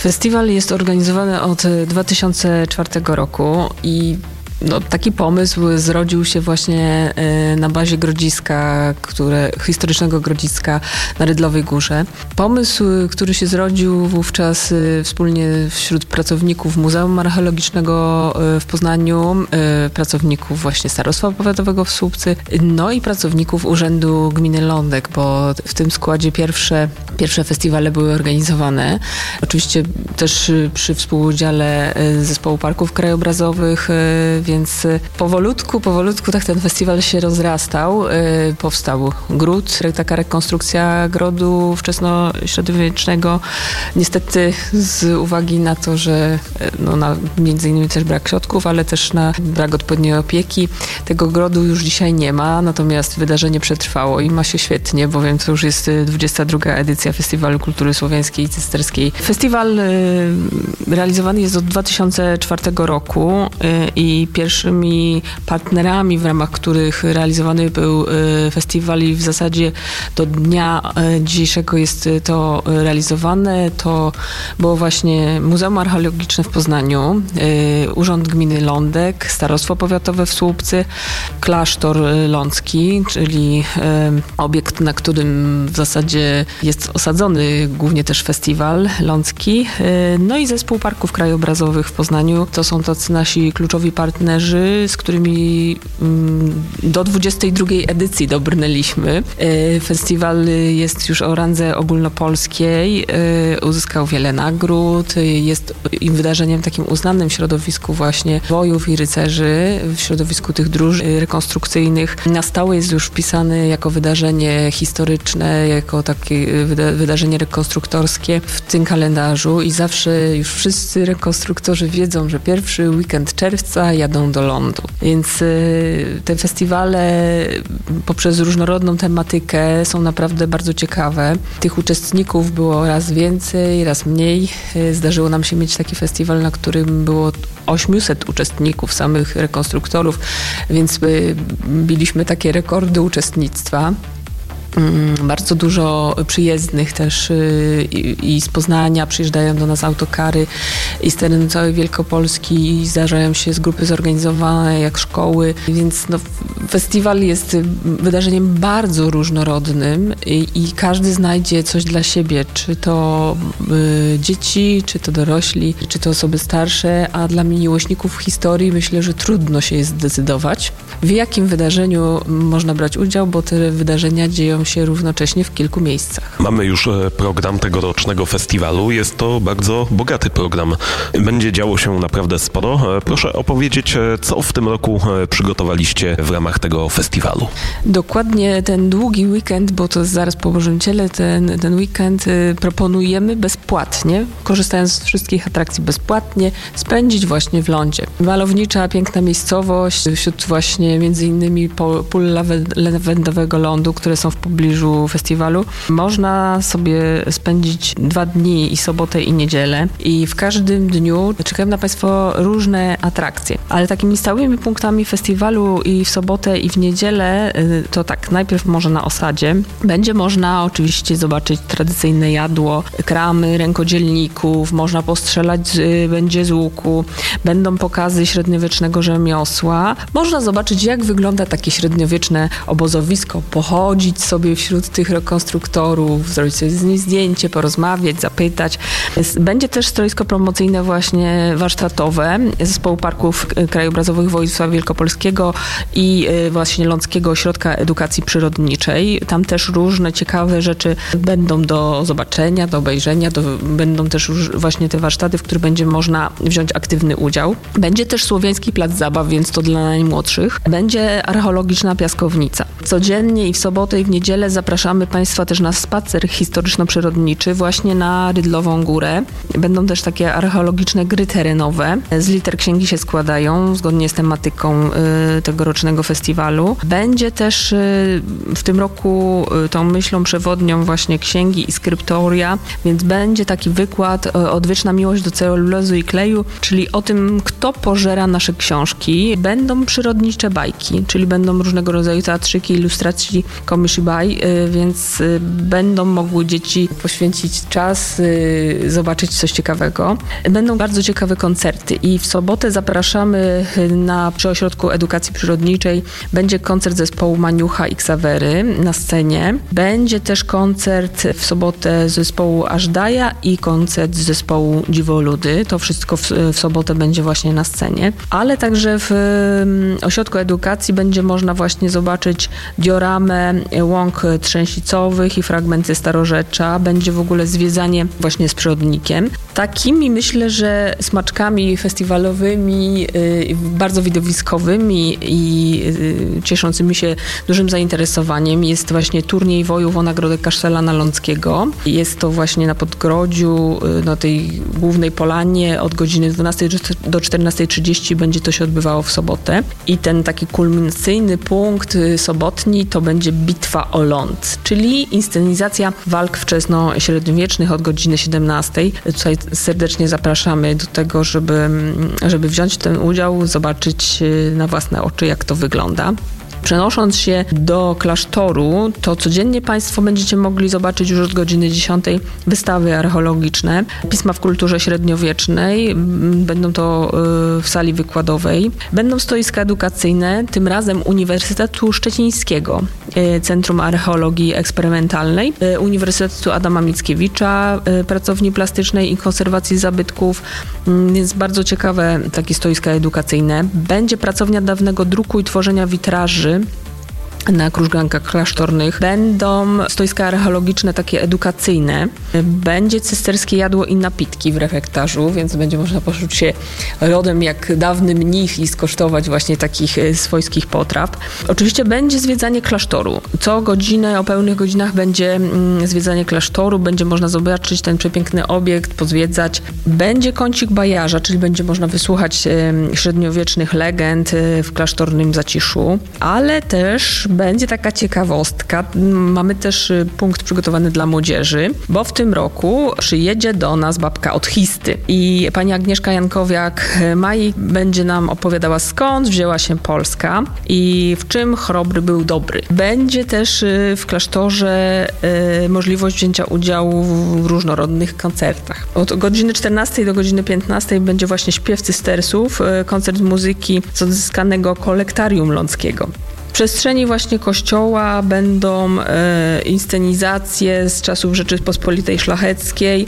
Festiwal jest organizowany od 2004 roku i taki pomysł zrodził się właśnie na bazie grodziska, historycznego grodziska na Rydlowej Górze. Pomysł, który się zrodził wówczas wspólnie wśród pracowników Muzeum Archeologicznego w Poznaniu, pracowników właśnie Starostwa Powiatowego w Słupcy, i pracowników Urzędu Gminy Lądek, bo w tym składzie pierwsze festiwale były organizowane. Oczywiście też przy współudziale Zespołu Parków Krajobrazowych, więc powolutku tak ten festiwal się rozrastał. Powstał gród, taka rekonstrukcja grodu wczesnośredniowiecznego. Niestety z uwagi na to, że między innymi też brak środków, ale też na brak odpowiedniej opieki, tego grodu już dzisiaj nie ma, natomiast wydarzenie przetrwało i ma się świetnie, bowiem to już jest 22. edycja Festiwalu Kultury Słowiańskiej i Cysterskiej. Festiwal realizowany jest od 2004 roku i pierwszymi partnerami, w ramach których realizowany był festiwal i w zasadzie do dnia dzisiejszego jest to realizowane, to było właśnie Muzeum Archeologiczne w Poznaniu, Urząd Gminy Lądek, Starostwo Powiatowe w Słupcy, Klasztor Lącki, czyli obiekt, na którym w zasadzie jest osadzony głównie też festiwal lącki, i Zespół Parków Krajobrazowych w Poznaniu. To są tacy nasi kluczowi partnerzy, z którymi do 22. edycji dobrnęliśmy. Festiwal jest już o randze ogólnopolskiej, uzyskał wiele nagród, jest wydarzeniem takim uznanym w środowisku właśnie wojów i rycerzy, w środowisku tych dróż rekonstrukcyjnych. Na stałe jest już wpisany jako wydarzenie historyczne, jako takie wydarzenie rekonstruktorskie w tym kalendarzu i zawsze już wszyscy rekonstruktorzy wiedzą, że pierwszy weekend czerwca jadą do lądu. Więc te festiwale poprzez różnorodną tematykę są naprawdę bardzo ciekawe. Tych uczestników było raz więcej, raz mniej. Zdarzyło nam się mieć taki festiwal, na którym było 800 uczestników, samych rekonstruktorów, więc biliśmy takie rekordy uczestnictwa. Bardzo dużo przyjezdnych też i z Poznania przyjeżdżają do nas autokary i z terenu całej Wielkopolski zdarzają się z grupy zorganizowane jak szkoły, więc festiwal jest wydarzeniem bardzo różnorodnym i każdy znajdzie coś dla siebie, czy to dzieci, czy to dorośli, czy to osoby starsze, a dla miłośników historii myślę, że trudno się jest zdecydować, w jakim wydarzeniu można brać udział, bo te wydarzenia dzieją się równocześnie w kilku miejscach. Mamy już program tegorocznego festiwalu. Jest to bardzo bogaty program. Będzie działo się naprawdę sporo. Proszę opowiedzieć, co w tym roku przygotowaliście w ramach tego festiwalu. Dokładnie ten długi weekend, bo to jest zaraz po Bożym Ciele, ten weekend proponujemy bezpłatnie, korzystając z wszystkich atrakcji bezpłatnie, spędzić właśnie w lądzie. Malownicza, piękna miejscowość, wśród właśnie między innymi pól lawendowego lądu, które są w pobliżu festiwalu. Można sobie spędzić 2 dni i sobotę i niedzielę i w każdym dniu czekają na Państwo różne atrakcje. Ale takimi stałymi punktami festiwalu i w sobotę i w niedzielę to tak, najpierw może na osadzie. Będzie można oczywiście zobaczyć tradycyjne jadło, kramy rękodzielników, można postrzelać będzie z łuku, będą pokazy średniowiecznego rzemiosła. Można zobaczyć, jak wygląda takie średniowieczne obozowisko, pochodzić sobie wśród tych rekonstruktorów, zrobić sobie z nimi zdjęcie, porozmawiać, zapytać. Będzie też stoisko promocyjne właśnie warsztatowe Zespołu Parków Krajobrazowych Województwa Wielkopolskiego i właśnie Ląckiego Ośrodka Edukacji Przyrodniczej. Tam też różne ciekawe rzeczy będą do zobaczenia, do obejrzenia, będą też właśnie te warsztaty, w których będzie można wziąć aktywny udział. Będzie też Słowiański Plac Zabaw, więc to dla najmłodszych. Będzie archeologiczna piaskownica. Codziennie i w sobotę i w niedzielę zapraszamy Państwa też na spacer historyczno-przyrodniczy właśnie na Rydlową Górę. Będą też takie archeologiczne gry terenowe. Z liter księgi się składają, zgodnie z tematyką tegorocznego festiwalu. Będzie też w tym roku tą myślą przewodnią właśnie księgi i skryptoria, więc będzie taki wykład Odwieczna miłość do celulozy i kleju, czyli o tym, kto pożera nasze książki. Będą przyrodnicze bajki, czyli będą różnego rodzaju teatrzyki, ilustracji, komishibai, tutaj, więc będą mogły dzieci poświęcić czas, zobaczyć coś ciekawego. Będą bardzo ciekawe koncerty i w sobotę zapraszamy przy Ośrodku Edukacji Przyrodniczej. Będzie koncert zespołu Maniucha i Ksawery na scenie. Będzie też koncert w sobotę zespołu Ażdaja i koncert zespołu Dziwoludy. To wszystko w sobotę będzie właśnie na scenie. Ale także w Ośrodku Edukacji będzie można właśnie zobaczyć dioramę łąk trzęsicowych i fragmenty starorzecza. Będzie w ogóle zwiedzanie właśnie z przewodnikiem. Takimi myślę, że smaczkami festiwalowymi, bardzo widowiskowymi i cieszącymi się dużym zainteresowaniem jest właśnie turniej wojów o nagrodę Kasztelana Ląckiego. Jest to właśnie na Podgrodziu, na tej głównej polanie od godziny 12 do 14:30 będzie to się odbywało w sobotę. I ten taki kulminacyjny punkt sobotni to będzie Bitwa o Ląd, czyli inscenizacja walk wczesnośredniowiecznych od godziny 17. Tutaj serdecznie zapraszamy do tego, żeby wziąć ten udział, zobaczyć na własne oczy, jak to wygląda. Przenosząc się do klasztoru, to codziennie Państwo będziecie mogli zobaczyć już od godziny 10 wystawy archeologiczne, pisma w kulturze średniowiecznej, będą to w sali wykładowej. Będą stoiska edukacyjne, tym razem Uniwersytetu Szczecińskiego, Centrum Archeologii Eksperymentalnej, Uniwersytetu Adama Mickiewicza, Pracowni Plastycznej i Konserwacji Zabytków, więc bardzo ciekawe takie stoiska edukacyjne. Będzie pracownia dawnego druku i tworzenia witraży na krużgankach klasztornych. Będą stoiska archeologiczne, takie edukacyjne. Będzie cysterskie jadło i napitki w refektarzu, więc będzie można poczuć się rodem jak dawny mnich i skosztować właśnie takich swojskich potraw. Oczywiście będzie zwiedzanie klasztoru. Co godzinę, o pełnych godzinach będzie zwiedzanie klasztoru, będzie można zobaczyć ten przepiękny obiekt, pozwiedzać. Będzie kącik bajarza, czyli będzie można wysłuchać średniowiecznych legend w klasztornym zaciszu, ale też będzie taka ciekawostka. Mamy też punkt przygotowany dla młodzieży, bo w tym roku przyjedzie do nas babka od Histy i pani Agnieszka Jankowiak-Maj będzie nam opowiadała, skąd wzięła się Polska i w czym Chrobry był dobry. Będzie też w klasztorze możliwość wzięcia udziału w różnorodnych koncertach. Od godziny 14 do godziny 15 będzie właśnie śpiew cystersów, koncert muzyki z odzyskanego kolektarium ląckiego. W przestrzeni właśnie kościoła będą inscenizacje z czasów Rzeczypospolitej Szlacheckiej.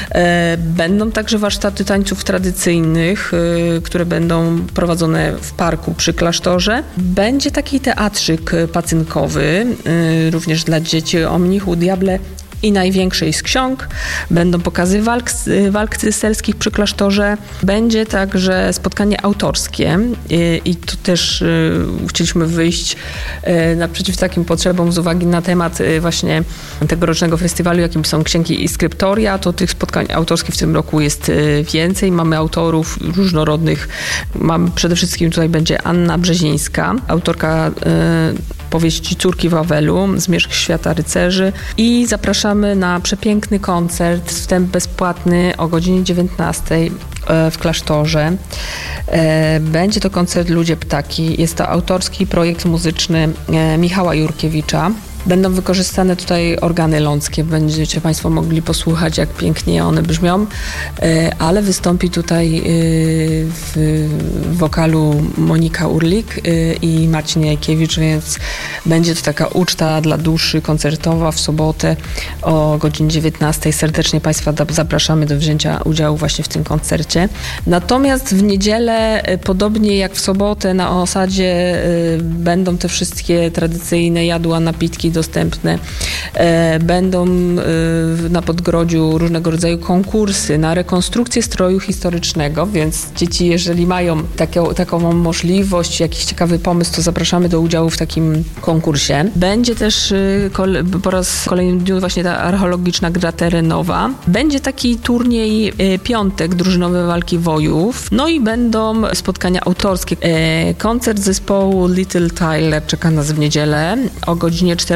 Będą także warsztaty tańców tradycyjnych, które będą prowadzone w parku przy klasztorze. Będzie taki teatrzyk pacynkowy, również dla dzieci, o mnichu Diable i największej z ksiąg. Będą pokazy walk cysterskich przy klasztorze. Będzie także spotkanie autorskie i tu też chcieliśmy wyjść naprzeciw takim potrzebom z uwagi na temat właśnie tegorocznego festiwalu, jakim są księgi i skryptoria. To tych spotkań autorskich w tym roku jest więcej. Mamy autorów różnorodnych. Przede wszystkim tutaj będzie Anna Brzezińska, autorka powieści Córki Wawelu, Zmierzch świata rycerzy i zapraszamy na przepiękny koncert, wstęp bezpłatny o godzinie 19 w klasztorze. Będzie to koncert Ludzie Ptaki. Jest to autorski projekt muzyczny Michała Jurkiewicza. Będą wykorzystane tutaj organy ląckie. Będziecie Państwo mogli posłuchać, jak pięknie one brzmią, ale wystąpi tutaj w wokalu Monika Urlik i Marcin Jajkiewicz, więc będzie to taka uczta dla duszy koncertowa w sobotę o godzinie 19. Serdecznie Państwa zapraszamy do wzięcia udziału właśnie w tym koncercie. Natomiast w niedzielę, podobnie jak w sobotę na osadzie, będą te wszystkie tradycyjne jadła, napitki dostępne. Będą na Podgrodziu różnego rodzaju konkursy na rekonstrukcję stroju historycznego, więc dzieci, jeżeli mają taką możliwość, jakiś ciekawy pomysł, to zapraszamy do udziału w takim konkursie. Będzie też po raz kolejnym dniu właśnie ta archeologiczna gra terenowa. Będzie taki turniej piątek, drużynowe walki wojów. No i będą spotkania autorskie. Koncert zespołu Little Tyler czeka nas w niedzielę o godzinie 14.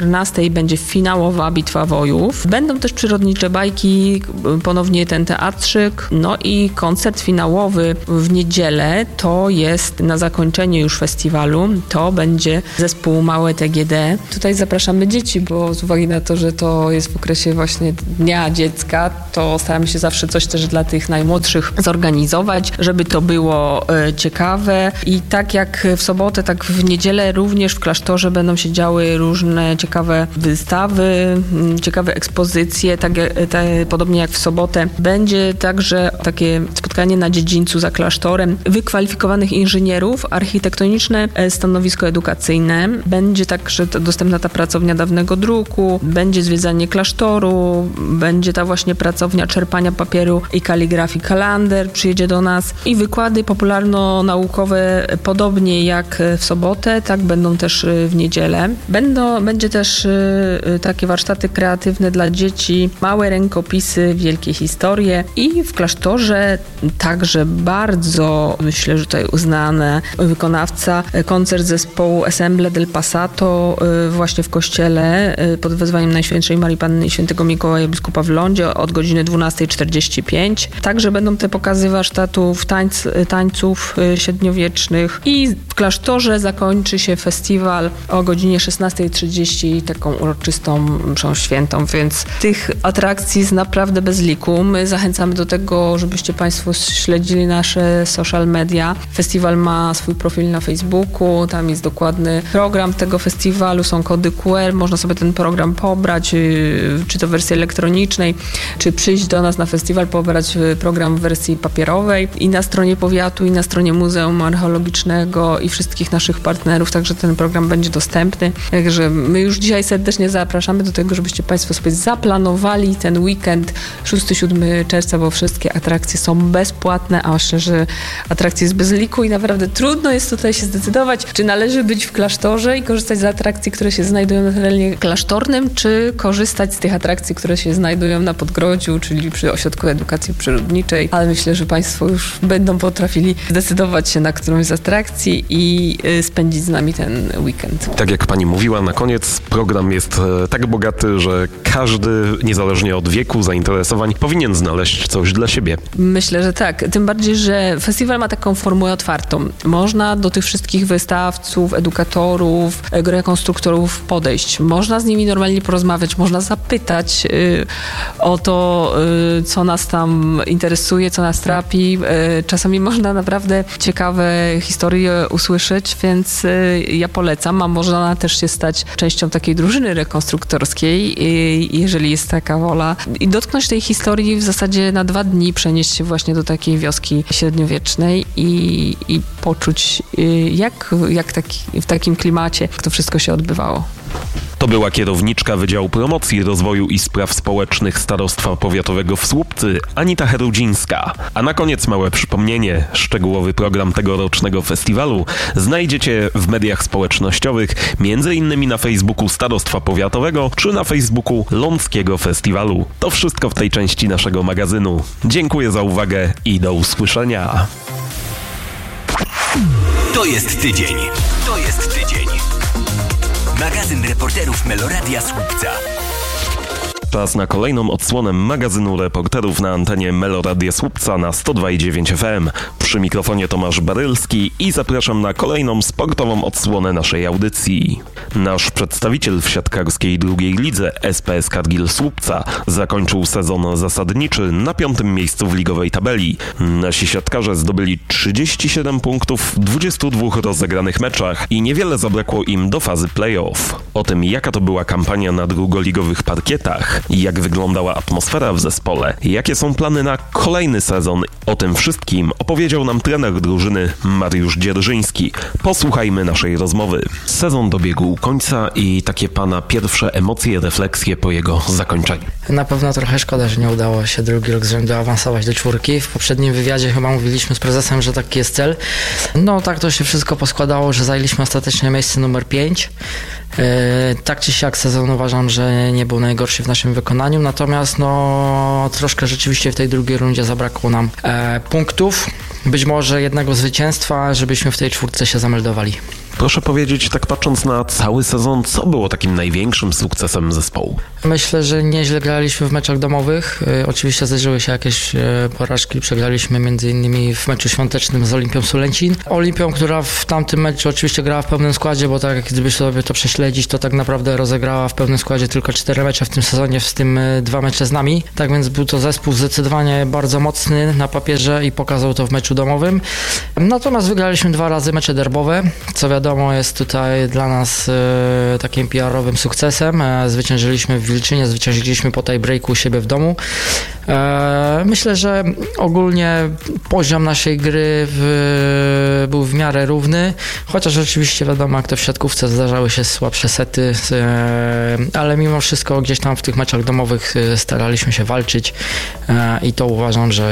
14 będzie finałowa Bitwa Wojów. Będą też przyrodnicze bajki, ponownie ten teatrzyk, no i koncert finałowy w niedzielę to jest na zakończenie już festiwalu, to będzie zespół Małe TGD. Tutaj zapraszamy dzieci, bo z uwagi na to, że to jest w okresie właśnie Dnia Dziecka, to staramy się zawsze coś też dla tych najmłodszych zorganizować, żeby to było ciekawe i tak jak w sobotę, tak w niedzielę również w klasztorze będą się działy różne ciekawe wystawy, ciekawe ekspozycje, podobnie jak w sobotę. Będzie także takie spotkanie na dziedzińcu za klasztorem wykwalifikowanych inżynierów, architektoniczne stanowisko edukacyjne. Będzie także dostępna ta pracownia dawnego druku, będzie zwiedzanie klasztoru, będzie ta właśnie pracownia czerpania papieru i kaligrafii Kalander przyjedzie do nas i wykłady popularno-naukowe podobnie jak w sobotę, tak będą też w niedzielę. Będzie też takie warsztaty kreatywne dla dzieci, małe rękopisy, wielkie historie i w klasztorze także bardzo, myślę, że tutaj uznany wykonawca, koncert zespołu Ensemble del Passato właśnie w kościele pod wezwaniem Najświętszej Marii Panny i Świętego Mikołaja Biskupa w Lądzie od godziny 12:45. Także będą te pokazy warsztatów, tańców średniowiecznych i w klasztorze zakończy się festiwal o godzinie 16:30 taką uroczystą mszą świętą, więc tych atrakcji jest naprawdę bez liku. My zachęcamy do tego, żebyście Państwo śledzili nasze social media. Festiwal ma swój profil na Facebooku, tam jest dokładny program tego festiwalu, są kody QR, można sobie ten program pobrać, czy to w wersji elektronicznej, czy przyjść do nas na festiwal, pobrać program w wersji papierowej i na stronie powiatu, i na stronie Muzeum Archeologicznego i wszystkich naszych partnerów, także ten program będzie dostępny. Także my już dzisiaj serdecznie zapraszamy do tego, żebyście Państwo sobie zaplanowali ten weekend 6-7 czerwca, bo wszystkie atrakcje są bezpłatne, a szczerze atrakcji jest bez liku i naprawdę trudno jest tutaj się zdecydować, czy należy być w klasztorze i korzystać z atrakcji, które się znajdują na terenie klasztornym, czy korzystać z tych atrakcji, które się znajdują na Podgrodziu, czyli przy Ośrodku Edukacji Przyrodniczej, ale myślę, że Państwo już będą potrafili zdecydować się na którąś z atrakcji i spędzić z nami ten weekend. Tak jak Pani mówiła, na koniec program jest tak bogaty, że każdy, niezależnie od wieku, zainteresowań, powinien znaleźć coś dla siebie. Myślę, że tak. Tym bardziej, że festiwal ma taką formułę otwartą. Można do tych wszystkich wystawców, edukatorów, rekonstruktorów podejść. Można z nimi normalnie porozmawiać, można zapytać o to, co nas tam interesuje, co nas trapi. Czasami można naprawdę ciekawe historie usłyszeć, więc ja polecam, a można też się stać częścią takiej drużyny rekonstruktorskiej, jeżeli jest taka wola. I dotknąć tej historii w zasadzie na 2 dni, przenieść się właśnie do takiej wioski średniowiecznej i poczuć, jak w takim klimacie to wszystko się odbywało. To była kierowniczka Wydziału Promocji, Rozwoju i Spraw Społecznych Starostwa Powiatowego w Słupcy, Anita Herudzińska. A na koniec małe przypomnienie. Szczegółowy program tegorocznego festiwalu znajdziecie w mediach społecznościowych, m.in. na Facebooku Starostwa Powiatowego czy na Facebooku Ląckiego Festiwalu. To wszystko w tej części naszego magazynu. Dziękuję za uwagę i do usłyszenia. To jest tydzień. Magazyn reporterów Meloradia Słupca. Czas na kolejną odsłonę magazynu reporterów na antenie Meloradia Słupca na 102,9 FM. Przy mikrofonie Tomasz Barylski i zapraszam na kolejną sportową odsłonę naszej audycji. Nasz przedstawiciel w siatkarskiej drugiej lidze SPS Cargill Słupca zakończył sezon zasadniczy na 5. miejscu w ligowej tabeli. Nasi siatkarze zdobyli 37 punktów w 22 rozegranych meczach i niewiele zabrakło im do fazy play-off. O tym, jaka to była kampania na drugoligowych parkietach, jak wyglądała atmosfera w zespole, jakie są plany na kolejny sezon, o tym wszystkim opowiedział nam trener drużyny Mariusz Dzierżyński. Posłuchajmy naszej rozmowy. Sezon dobiegł końca i takie Pana pierwsze emocje, refleksje po jego zakończeniu. Na pewno trochę szkoda, że nie udało się drugi rok z rzędu awansować do 4. W poprzednim wywiadzie chyba mówiliśmy z prezesem, że taki jest cel. No tak to się wszystko poskładało, że zajęliśmy ostatecznie miejsce numer 5. Tak czy siak sezon uważam, że nie był najgorszy w naszym wykonaniu, natomiast troszkę rzeczywiście w tej drugiej rundzie zabrakło nam punktów, być może jednego zwycięstwa, żebyśmy w tej 4 się zameldowali. Proszę powiedzieć, tak patrząc na cały sezon, co było takim największym sukcesem zespołu? Myślę, że nieźle graliśmy w meczach domowych. Oczywiście zdarzyły się jakieś porażki. Przegraliśmy m.in. w meczu świątecznym z Olimpią Sulęcin. Olimpią, która w tamtym meczu oczywiście grała w pełnym składzie, bo tak gdyby sobie to prześledzić, to tak naprawdę rozegrała w pełnym składzie tylko 4 mecze w tym sezonie, w tym 2 mecze z nami. Tak więc był to zespół zdecydowanie bardzo mocny na papierze i pokazał to w meczu domowym. Natomiast wygraliśmy 2 razy mecze derbowe, co wiadomo jest tutaj dla nas takim PR-owym sukcesem. Zwyciężyliśmy w Wilczynie, zwyciężyliśmy po tie-breaku u siebie w domu. Myślę, że ogólnie poziom naszej gry był w miarę równy, chociaż oczywiście wiadomo, jak to w siatkówce zdarzały się słabsze sety, ale mimo wszystko gdzieś tam w tych meczach domowych staraliśmy się walczyć i to uważam, że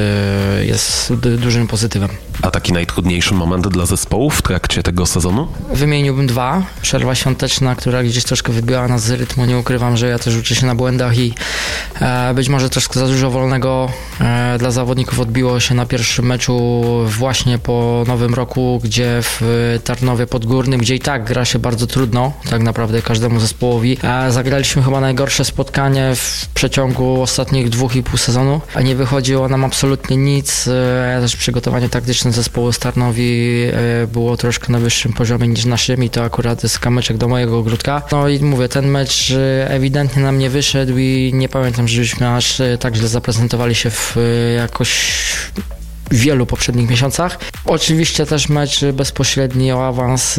jest dużym pozytywem. A taki najtrudniejszy moment dla zespołu w trakcie tego sezonu? Wymieniłbym 2. Przerwa świąteczna, która gdzieś troszkę wybiła nas z rytmu. Nie ukrywam, że ja też uczę się na błędach i być może troszkę za dużo wolnego dla zawodników odbiło się na pierwszym meczu właśnie po Nowym Roku, gdzie w Tarnowie Podgórnym, gdzie i tak gra się bardzo trudno, tak naprawdę każdemu zespołowi. Zagraliśmy chyba najgorsze spotkanie w przeciągu ostatnich 2,5 sezonu, a nie wychodziło nam absolutnie nic. Też przygotowanie taktyczne zespołu z Tarnowi było troszkę na wyższym poziomie niż naszym i to akurat jest kamyczek do mojego ogródka. No i mówię, ten mecz ewidentnie nam nie wyszedł i nie pamiętam, żebyśmy aż tak źle zaprezentowali się w jakoś wielu poprzednich miesiącach. Oczywiście też mecz bezpośredni o awans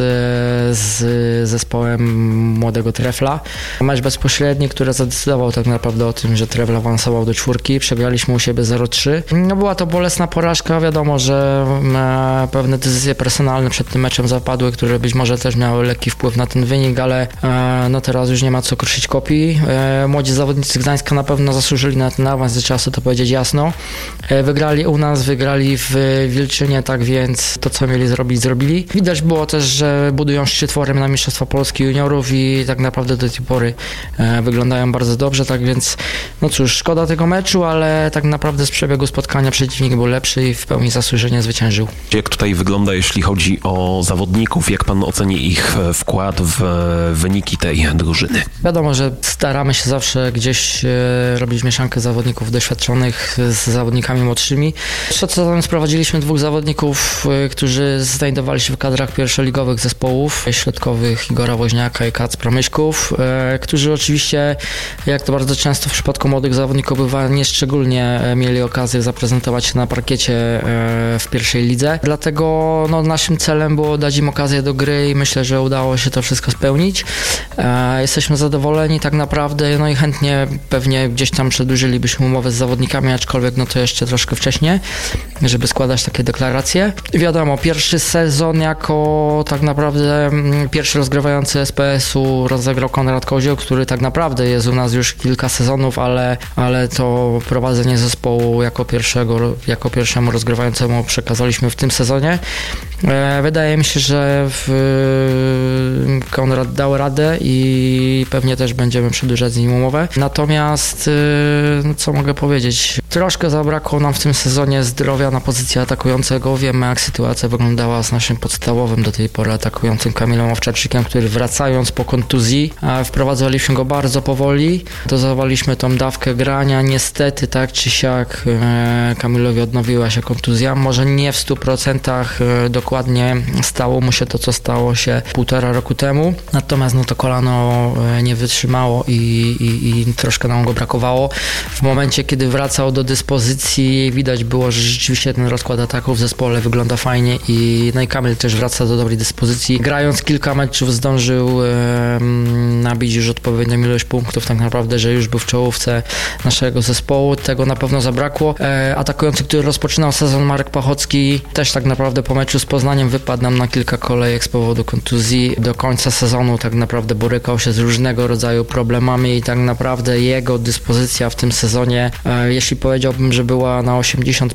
z zespołem młodego Trefla. Mecz bezpośredni, który zadecydował tak naprawdę o tym, że Trefl awansował do 4. Przegraliśmy u siebie 0-3. No była to bolesna porażka. Wiadomo, że pewne decyzje personalne przed tym meczem zapadły, które być może też miały lekki wpływ na ten wynik, ale no teraz już nie ma co kruszyć kopii. Młodzi zawodnicy Gdańska na pewno zasłużyli na ten awans, trzeba sobie to powiedzieć jasno. Wygrali u nas, wygrali w Wilczynie, tak więc to, co mieli zrobić, zrobili. Widać było też, że budują szczytworem na Mistrzostwa Polski juniorów i tak naprawdę do tej pory wyglądają bardzo dobrze, tak więc no cóż, szkoda tego meczu, ale tak naprawdę z przebiegu spotkania przeciwnik był lepszy i w pełni zasłużenie zwyciężył. Jak tutaj wygląda, jeśli chodzi o zawodników, jak pan oceni ich wkład w wyniki tej drużyny? Wiadomo, że staramy się zawsze gdzieś robić mieszankę zawodników doświadczonych z zawodnikami młodszymi. Co sprowadziliśmy 2 zawodników, którzy znajdowali się w kadrach pierwszoligowych zespołów środkowych, Igora Woźniaka i Kacpra Myszków, którzy oczywiście, jak to bardzo często w przypadku młodych zawodników bywa, nieszczególnie mieli okazję zaprezentować się na parkiecie w pierwszej lidze. Dlatego no, naszym celem było dać im okazję do gry i myślę, że udało się to wszystko spełnić. Jesteśmy zadowoleni tak naprawdę, no i chętnie pewnie gdzieś tam przedłużylibyśmy umowę z zawodnikami, aczkolwiek no to jeszcze troszkę wcześniej, żeby składać takie deklaracje. Wiadomo, pierwszy sezon jako tak naprawdę pierwszy rozgrywający SPS-u rozegrał Konrad Kozioł, który tak naprawdę jest u nas już kilka sezonów, ale to prowadzenie zespołu jako pierwszemu rozgrywającemu przekazaliśmy w tym sezonie. Wydaje mi się, że Konrad dał radę i pewnie też będziemy przedłużać z nim umowę. Natomiast co mogę powiedzieć? Troszkę zabrakło nam w tym sezonie zdrowia na pozycji atakującego. Wiemy, jak sytuacja wyglądała z naszym podstawowym do tej pory atakującym Kamilem Owczarczykiem, który wracając po kontuzji wprowadzaliśmy go bardzo powoli. Dozowaliśmy tą dawkę grania. Niestety tak czy siak Kamilowi odnowiła się kontuzja. Może nie w 100% dokładnie stało mu się to, co stało się 1,5 roku temu. Natomiast no to kolano nie wytrzymało i troszkę nam go brakowało. W momencie, kiedy wracał do dyspozycji, widać było, że rzeczywiście ten rozkład ataków w zespole wygląda fajnie i Kamil też wraca do dobrej dyspozycji. Grając kilka meczów zdążył nabić już odpowiednią ilość punktów, tak naprawdę, że już był w czołówce naszego zespołu. Tego na pewno zabrakło. Atakujący, który rozpoczynał sezon, Marek Pachocki, też tak naprawdę po meczu z Poznaniem wypadł nam na kilka kolejek z powodu kontuzji. Do końca sezonu tak naprawdę borykał się z różnego rodzaju problemami i tak naprawdę jego dyspozycja w tym sezonie, jeśli powiedziałbym, że była na 80%, to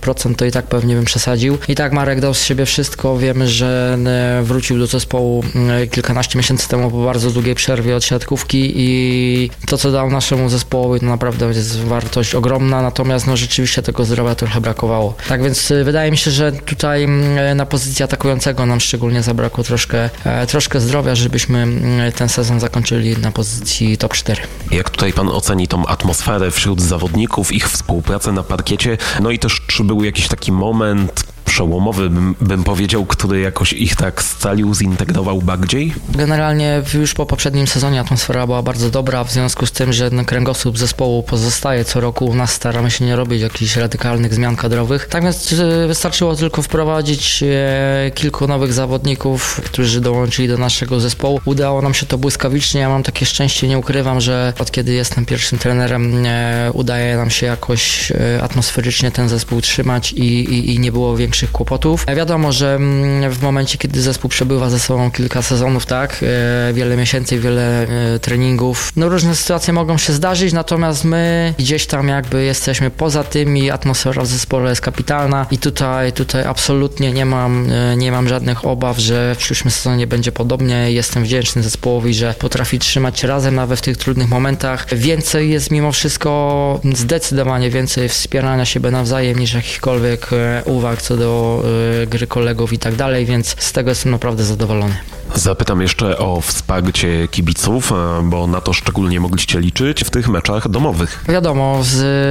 i tak pewnie bym przesadził. I tak Marek dał z siebie wszystko. Wiemy, że wrócił do zespołu kilkanaście miesięcy temu po bardzo długiej przerwie od siatkówki i to, co dał naszemu zespołowi, to naprawdę jest wartość ogromna, natomiast no rzeczywiście tego zdrowia trochę brakowało. Tak więc wydaje mi się, że tutaj na pozycji atakującego nam szczególnie zabrakło troszkę zdrowia, żebyśmy ten sezon zakończyli na pozycji top 4. Jak tutaj pan oceni tą atmosferę wśród zawodników, ich współpracę na parkiecie? No i też czy był jakiś taki moment przełomowy, bym powiedział, który jakoś ich tak scalił, zintegrował bardziej? Generalnie już po poprzednim sezonie atmosfera była bardzo dobra, w związku z tym, że kręgosłup zespołu pozostaje co roku. U nas staramy się nie robić jakichś radykalnych zmian kadrowych. Tak więc wystarczyło tylko wprowadzić kilku nowych zawodników, którzy dołączyli do naszego zespołu. Udało nam się to błyskawicznie. Ja mam takie szczęście, nie ukrywam, że od kiedy jestem pierwszym trenerem, udaje nam się jakoś atmosferycznie ten zespół trzymać i nie było większych kłopotów. Wiadomo, że w momencie, kiedy zespół przebywa ze sobą kilka sezonów, tak, wiele miesięcy, wiele treningów, no różne sytuacje mogą się zdarzyć, natomiast my gdzieś tam jakby jesteśmy poza tym i atmosfera w zespole jest kapitalna i tutaj absolutnie nie mam żadnych obaw, że w przyszłym sezonie będzie podobnie. Jestem wdzięczny zespołowi, że potrafi trzymać się razem nawet w tych trudnych momentach. Więcej jest mimo wszystko, zdecydowanie więcej wspierania siebie nawzajem niż jakichkolwiek uwag co do gry kolegów i tak dalej, więc z tego jestem naprawdę zadowolony. Zapytam jeszcze o wsparcie kibiców, bo na to szczególnie mogliście liczyć w tych meczach domowych. Wiadomo,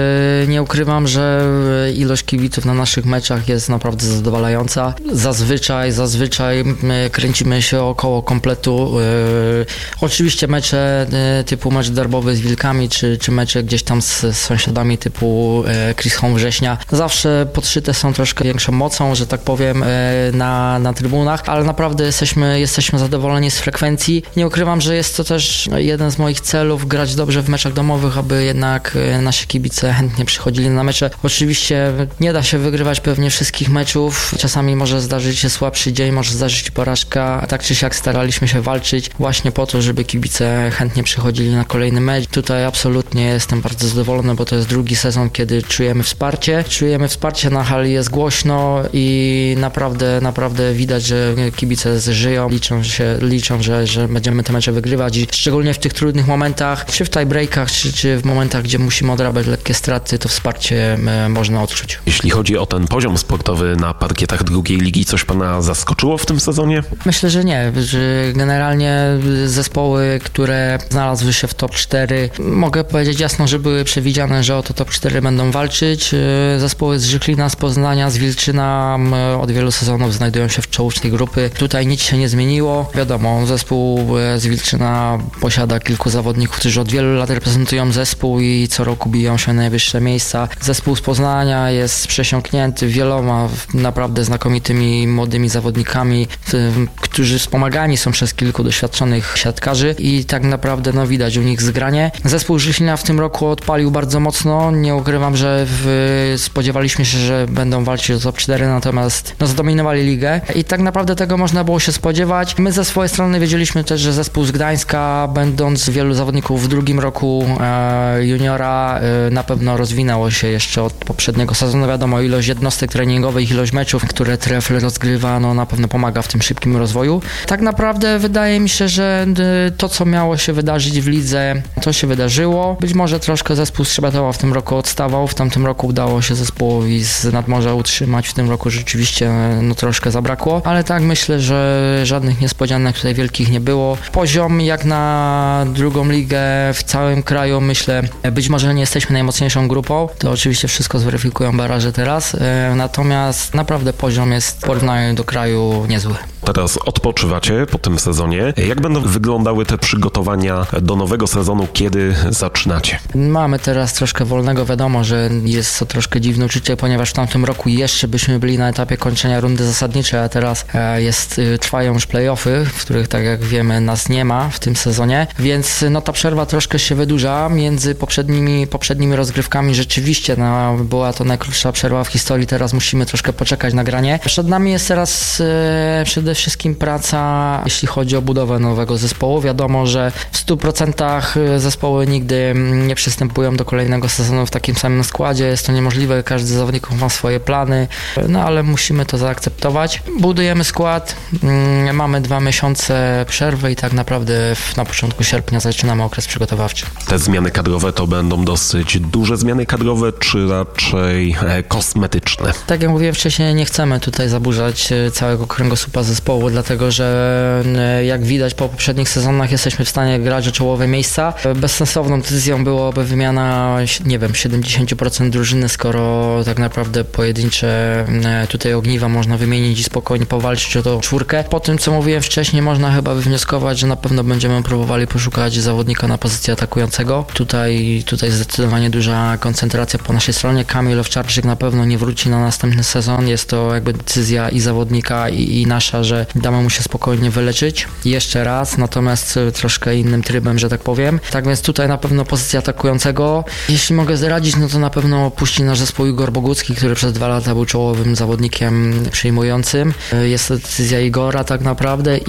nie ukrywam, że ilość kibiców na naszych meczach jest naprawdę zadowalająca. Zazwyczaj kręcimy się około kompletu. Oczywiście mecze typu mecz derbowy z Wilkami, czy mecze gdzieś tam z sąsiadami typu Chris Home Września zawsze podszyte są troszkę większą mocą, że tak powiem, na trybunach, ale naprawdę jesteśmy zadowoleni z frekwencji. Nie ukrywam, że jest to też jeden z moich celów, grać dobrze w meczach domowych, aby jednak nasi kibice chętnie przychodzili na mecze. Oczywiście nie da się wygrywać pewnie wszystkich meczów. Czasami może zdarzyć się słabszy dzień, może zdarzyć się porażka. Tak czy siak staraliśmy się walczyć właśnie po to, żeby kibice chętnie przychodzili na kolejny mecz. Tutaj absolutnie jestem bardzo zadowolony, bo to jest drugi sezon, kiedy czujemy wsparcie. Na hali jest głośno i naprawdę widać, że kibice żyją, liczą, że będziemy te mecze wygrywać i szczególnie w tych trudnych momentach, czy w tiebreakach, czy w momentach, gdzie musimy odrabiać lekkie straty, to wsparcie można odczuć. Jeśli chodzi o ten poziom sportowy na parkietach drugiej ligi, coś pana zaskoczyło w tym sezonie? Myślę, że nie, że generalnie zespoły, które znalazły się w top 4, mogę powiedzieć jasno, że były przewidziane, że o to top 4 będą walczyć. Zespoły z Żychlina, z Poznania, z Wilczyna od wielu sezonów znajdują się w czołówce tej grupy. Tutaj nic się nie zmieniło. Wiadomo, zespół z Wilczyna posiada kilku zawodników, którzy od wielu lat reprezentują zespół i co roku biją się na najwyższe miejsca. Zespół z Poznania jest przesiąknięty wieloma naprawdę znakomitymi młodymi zawodnikami, którzy wspomagani są przez kilku doświadczonych siatkarzy i tak naprawdę widać u nich zgranie. Zespół Żychlina w tym roku odpalił bardzo mocno. Nie ukrywam, że spodziewaliśmy się, że będą walczyć o top 4, natomiast zdominowali ligę i tak naprawdę tego można było się spodziewać. My ze swojej strony wiedzieliśmy też, że zespół z Gdańska, będąc wielu zawodników w drugim roku juniora, na pewno rozwinęło się jeszcze od poprzedniego sezonu. Wiadomo, ilość jednostek treningowych, ilość meczów, które Trefl rozgrywa, na pewno pomaga w tym szybkim rozwoju. Tak naprawdę wydaje mi się, że to, co miało się wydarzyć w lidze, to się wydarzyło. Być może troszkę zespół z Trzebatowa w tym roku odstawał. W tamtym roku udało się zespołowi z Nadmorza utrzymać. W tym roku rzeczywiście troszkę zabrakło, ale tak myślę, że żadnych niespodzianek tutaj wielkich nie było. Poziom jak na drugą ligę w całym kraju, myślę, być może nie jesteśmy najmocniejszą grupą, to oczywiście wszystko zweryfikują baraże teraz, natomiast naprawdę poziom jest w porównaniu do kraju niezły. Teraz odpoczywacie po tym sezonie. Jak będą wyglądały te przygotowania do nowego sezonu, kiedy zaczynacie? Mamy teraz troszkę wolnego, wiadomo, że jest to troszkę dziwne uczucie, ponieważ w tamtym roku jeszcze byśmy byli na etapie kończenia rundy zasadniczej, a teraz trwają już play-offy, w których, tak jak wiemy, nas nie ma w tym sezonie, więc ta przerwa troszkę się wydłuża między poprzednimi rozgrywkami. Rzeczywiście była to najkrótsza przerwa w historii, teraz musimy troszkę poczekać na granie. Przed nami jest teraz przede wszystkim praca, jeśli chodzi o budowę nowego zespołu. Wiadomo, że w 100% zespoły nigdy nie przystępują do kolejnego sezonu w takim samym składzie. Jest to niemożliwe, każdy z zawodników ma swoje plany, no ale musimy to zaakceptować. Budujemy skład, mamy 2 miesiące przerwy i tak naprawdę na początku sierpnia zaczynamy okres przygotowawczy. Te zmiany kadrowe to będą dosyć duże zmiany kadrowe, czy raczej kosmetyczne? Tak jak mówiłem wcześniej, nie chcemy tutaj zaburzać całego kręgosłupa zespołu, dlatego że jak widać po poprzednich sezonach jesteśmy w stanie grać o czołowe miejsca. Bezsensowną decyzją byłoby wymiana, 70% drużyny, skoro tak naprawdę pojedyncze tutaj ogniwa można wymienić i spokojnie powalczyć o tą 4. Po tym, co mówiłem wcześniej, można chyba wywnioskować, że na pewno będziemy próbowali poszukać zawodnika na pozycję atakującego. Tutaj zdecydowanie duża koncentracja po naszej stronie. Kamil Owczarczyk na pewno nie wróci na następny sezon. Jest to jakby decyzja i zawodnika i nasza, że damy mu się spokojnie wyleczyć jeszcze raz, natomiast troszkę innym trybem, że tak powiem. Tak więc tutaj na pewno pozycja atakującego. Jeśli mogę zdradzić, no to na pewno opuści nasz zespół Igor Bogucki, który przez 2 lata był czołowym zawodnikiem przyjmującym. Jest to decyzja Igora tak naprawdę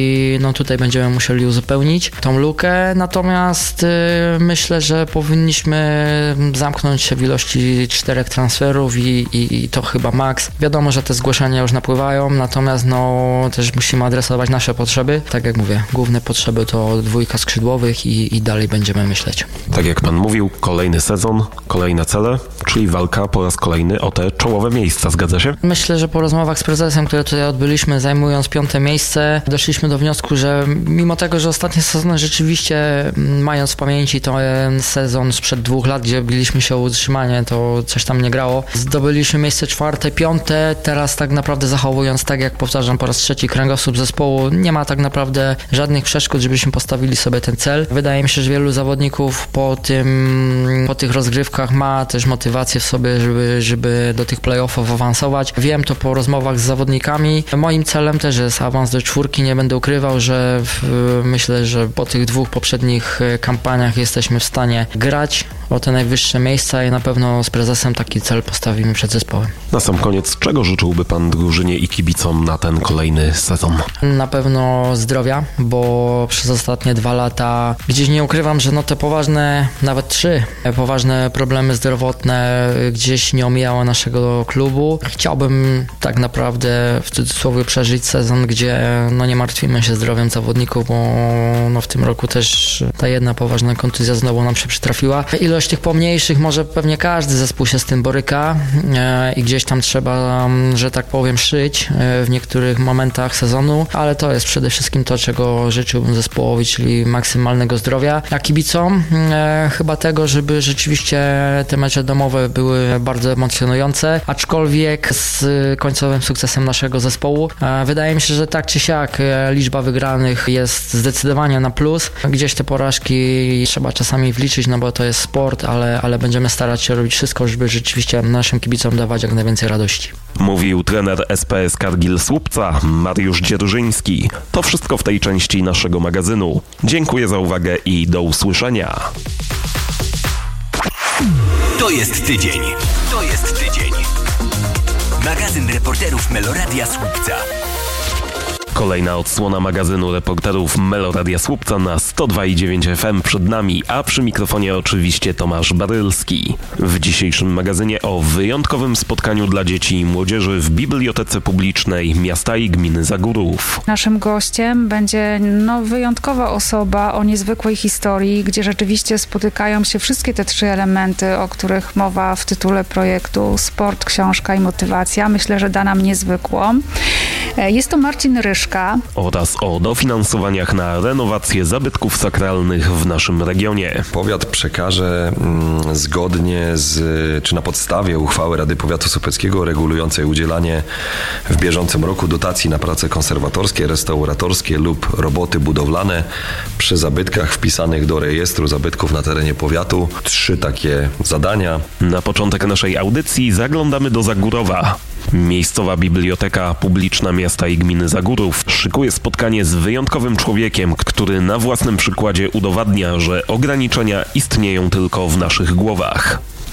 i no tutaj będziemy musieli uzupełnić tą lukę, natomiast myślę, że powinniśmy zamknąć się w ilości 4 transferów i to chyba maks. Wiadomo, że te zgłoszenia już napływają, natomiast no też musimy adresować nasze potrzeby. Tak jak mówię, główne potrzeby to 2 skrzydłowych i dalej będziemy myśleć. Tak jak pan mówił, kolejny sezon, kolejne cele, czyli walka po raz kolejny o te czołowe miejsca, zgadza się? Myślę, że po rozmowach z prezesem, które tutaj odbyliśmy, zajmując 5. miejsce, doszliśmy do wniosku, że mimo tego, że ostatnie sezony rzeczywiście, mając w pamięci ten sezon sprzed 2 lat, gdzie biliśmy się o utrzymanie, to coś tam nie grało. Zdobyliśmy miejsce 4., 5., teraz tak naprawdę zachowując, tak jak powtarzam po raz 3, kręgosłup zespołu, nie ma tak naprawdę żadnych przeszkód, żebyśmy postawili sobie ten cel. Wydaje mi się, że wielu zawodników po tych rozgrywkach ma też motywację w sobie, żeby do tych playoffów awansować. Wiem to po rozmowach z zawodnikami. Moim celem też jest awans do 4. Nie będę ukrywał, że myślę, że po tych 2 poprzednich kampaniach jesteśmy w stanie grać o te najwyższe miejsca i na pewno z prezesem taki cel postawimy przed zespołem. Na sam koniec, czego życzyłby pan drużynie i kibicom na ten kolejny sezon? Na pewno zdrowia, bo przez ostatnie 2 lata gdzieś nie ukrywam, że no te poważne, nawet 3 poważne problemy zdrowotne gdzieś nie omijały naszego klubu. Chciałbym tak naprawdę w cudzysłowie przeżyć sezon, gdzie no nie martwimy się zdrowiem zawodników, bo no w tym roku też ta jedna poważna kontuzja znowu nam się przytrafiła. Ilość tych pomniejszych, może pewnie każdy zespół się z tym boryka i gdzieś tam trzeba, że tak powiem, szyć w niektórych momentach sezonu, ale to jest przede wszystkim to, czego życzyłbym zespołowi, czyli maksymalnego zdrowia. A kibicom chyba tego, żeby rzeczywiście te mecze domowe były bardzo emocjonujące, aczkolwiek z końcowym sukcesem naszego zespołu. Wydaje mi się, że tak czy siak liczba wygranych jest zdecydowanie na plus. Gdzieś te porażki trzeba czasami wliczyć, no bo to jest sport, ale będziemy starać się robić wszystko, żeby rzeczywiście naszym kibicom dawać jak najwięcej radości. Mówił trener SPS Kargil Słupca, Mariusz Dzierżyński. To wszystko w tej części naszego magazynu. Dziękuję za uwagę i do usłyszenia. To jest tydzień. To jest tydzień. Magazyn reporterów Meloradia Słupca. Kolejna odsłona magazynu reporterów Meloradia Słupca na 102,9 FM przed nami, a przy mikrofonie oczywiście Tomasz Barylski. W dzisiejszym magazynie o wyjątkowym spotkaniu dla dzieci i młodzieży w Bibliotece Publicznej Miasta i Gminy Zagórów. Naszym gościem będzie wyjątkowa osoba o niezwykłej historii, gdzie rzeczywiście spotykają się wszystkie te 3 elementy, o których mowa w tytule projektu: sport, książka i motywacja. Myślę, że da nam niezwykłą. Jest to Marcin Ryszka. Oraz o dofinansowaniach na renowację zabytków sakralnych w naszym regionie. Powiat przekaże zgodnie czy na podstawie uchwały Rady Powiatu Słupeckiego regulującej udzielanie w bieżącym roku dotacji na prace konserwatorskie, restauratorskie lub roboty budowlane przy zabytkach wpisanych do rejestru zabytków na terenie powiatu. 3 takie zadania. Na początek naszej audycji zaglądamy do Zagórowa. Miejscowa Biblioteka Publiczna Miasta i Gminy Zagórów szykuje spotkanie z wyjątkowym człowiekiem, który na własnym przykładzie udowadnia, że ograniczenia istnieją tylko w naszych głowach.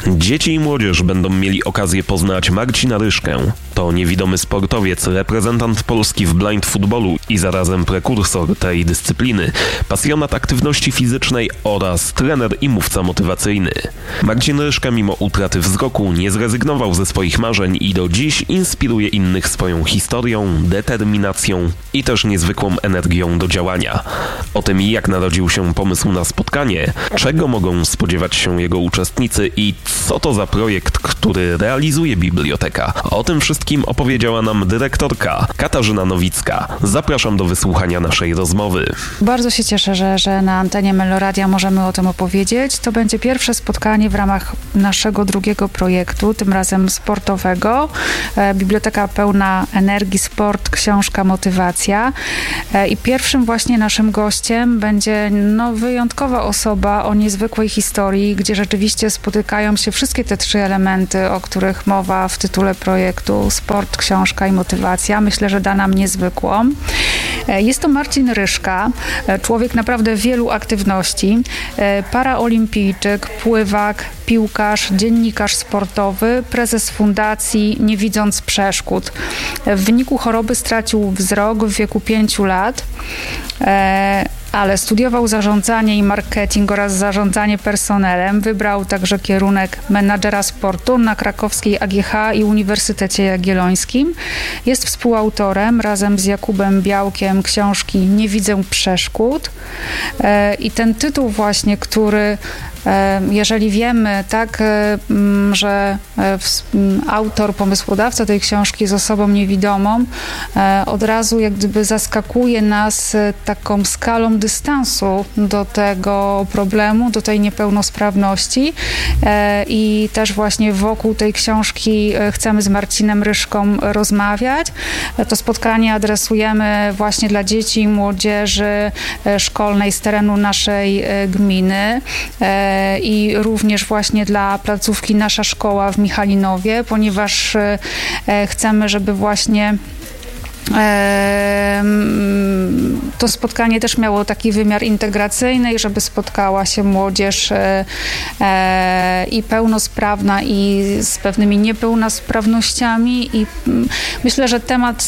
Dzieci i młodzież będą mieli okazję poznać Marcina Ryszkę. To niewidomy sportowiec, reprezentant Polski w blind footballu i zarazem prekursor tej dyscypliny, pasjonat aktywności fizycznej oraz trener i mówca motywacyjny. Marcin Ryszka mimo utraty wzroku nie zrezygnował ze swoich marzeń i do dziś inspiruje innych swoją historią, determinacją i też niezwykłą energią do działania. O tym, jak narodził się pomysł na spotkanie, czego mogą spodziewać się jego uczestnicy i co to za projekt, który realizuje biblioteka. O tym wszystkim opowiedziała nam dyrektorka Katarzyna Nowicka. Zapraszam do wysłuchania naszej rozmowy. Bardzo się cieszę, że na antenie Meloradia możemy o tym opowiedzieć. To będzie pierwsze spotkanie w ramach naszego drugiego projektu, tym razem sportowego. Biblioteka pełna energii, sport, książka, motywacja. I pierwszym właśnie naszym gościem będzie wyjątkowa osoba o niezwykłej historii, gdzie rzeczywiście spotykają się wszystkie te trzy elementy, o których mowa w tytule projektu: sport, książka i motywacja. Myślę, że da nam niezwykłą. Jest to Marcin Ryszka, człowiek naprawdę wielu aktywności, paraolimpijczyk, pływak, piłkarz, dziennikarz sportowy, prezes fundacji Nie widząc przeszkód. W wyniku choroby stracił wzrok w wieku 5 lat, ale studiował zarządzanie i marketing oraz zarządzanie personelem. Wybrał także kierunek menadżera sportu na krakowskiej AGH i Uniwersytecie Jagiellońskim. Jest współautorem razem z Jakubem Białkiem książki Nie widzę przeszkód. I ten tytuł właśnie, który jeżeli wiemy, tak, że autor, pomysłodawca tej książki jest osobą niewidomą, od razu jak gdyby zaskakuje nas taką skalą dystansu do tego problemu, do tej niepełnosprawności i też właśnie wokół tej książki chcemy z Marcinem Ryszką rozmawiać. To spotkanie adresujemy właśnie dla dzieci i młodzieży szkolnej z terenu naszej gminy i również właśnie dla placówki Nasza Szkoła w Michalinowie, ponieważ chcemy, żeby właśnie to spotkanie też miało taki wymiar integracyjny i żeby spotkała się młodzież i pełnosprawna, i z pewnymi niepełnosprawnościami, i myślę, że temat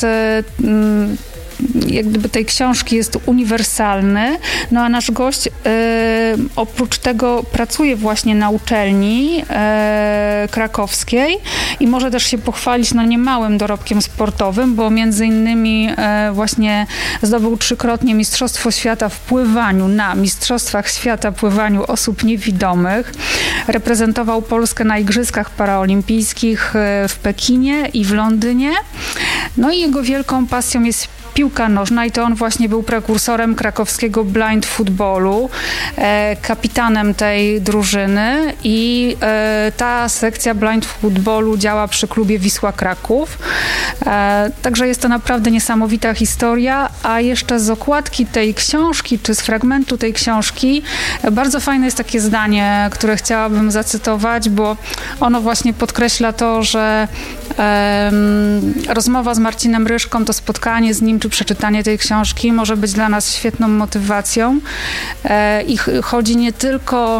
jak gdyby tej książki jest uniwersalny, a nasz gość oprócz tego pracuje właśnie na uczelni krakowskiej i może też się pochwalić niemałym dorobkiem sportowym, bo między innymi właśnie zdobył 3-krotnie Mistrzostwo Świata w pływaniu na Mistrzostwach Świata pływaniu osób niewidomych. Reprezentował Polskę na Igrzyskach Paraolimpijskich w Pekinie i w Londynie. I jego wielką pasją jest piłka nożna i to on właśnie był prekursorem krakowskiego blind footballu, kapitanem tej drużyny i ta sekcja blind footballu działa przy klubie Wisła Kraków. Także jest to naprawdę niesamowita historia, a jeszcze z okładki tej książki, czy z fragmentu tej książki, bardzo fajne jest takie zdanie, które chciałabym zacytować, bo ono właśnie podkreśla to, że rozmowa z Marcinem Ryszką, to spotkanie z nim, czy przeczytanie tej książki może być dla nas świetną motywacją i chodzi nie tylko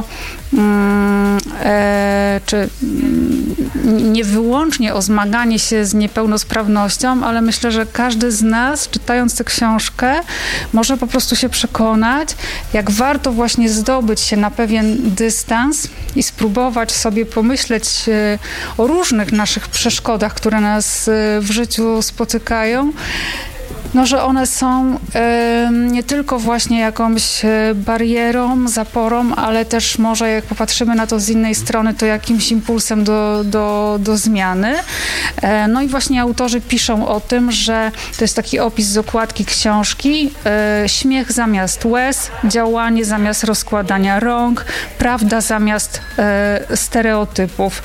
czy nie wyłącznie o zmaganie się z niepełnosprawnością, ale myślę, że każdy z nas, czytając tę książkę, może po prostu się przekonać, jak warto właśnie zdobyć się na pewien dystans i spróbować sobie pomyśleć o różnych naszych przeszkodach, które nas w życiu spotykają, że one są nie tylko właśnie jakąś barierą, zaporą, ale też może jak popatrzymy na to z innej strony, to jakimś impulsem do zmiany. I właśnie autorzy piszą o tym, że to jest taki opis z okładki książki: śmiech zamiast łez, działanie zamiast rozkładania rąk, prawda zamiast stereotypów.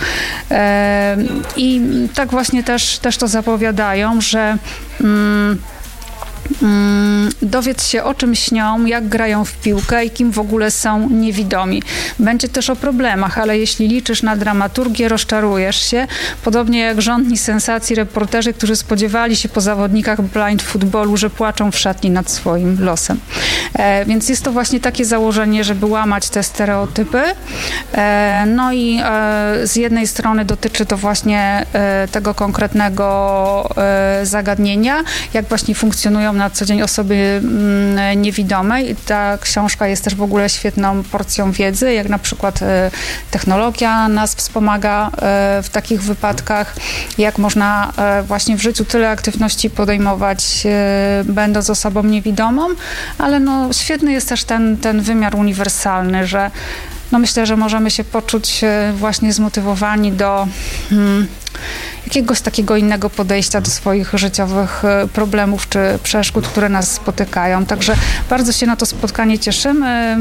I tak właśnie też to zapowiadają, że dowiedz się, o czym śnią, jak grają w piłkę i kim w ogóle są niewidomi. Będzie też o problemach, ale jeśli liczysz na dramaturgię, rozczarujesz się. Podobnie jak rządni sensacji reporterzy, którzy spodziewali się po zawodnikach blind footballu, że płaczą w szatni nad swoim losem. Więc jest to właśnie takie założenie, żeby łamać te stereotypy. No i z jednej strony dotyczy to właśnie tego konkretnego zagadnienia, jak właśnie funkcjonują na co dzień osoby niewidome. I ta książka jest też w ogóle świetną porcją wiedzy, jak na przykład technologia nas wspomaga w takich wypadkach, jak można właśnie w życiu tyle aktywności podejmować, będąc osobą niewidomą, ale no świetny jest też ten wymiar uniwersalny, że no myślę, że możemy się poczuć właśnie zmotywowani do jakiegoś takiego innego podejścia do swoich życiowych problemów czy przeszkód, które nas spotykają. Także bardzo się na to spotkanie cieszymy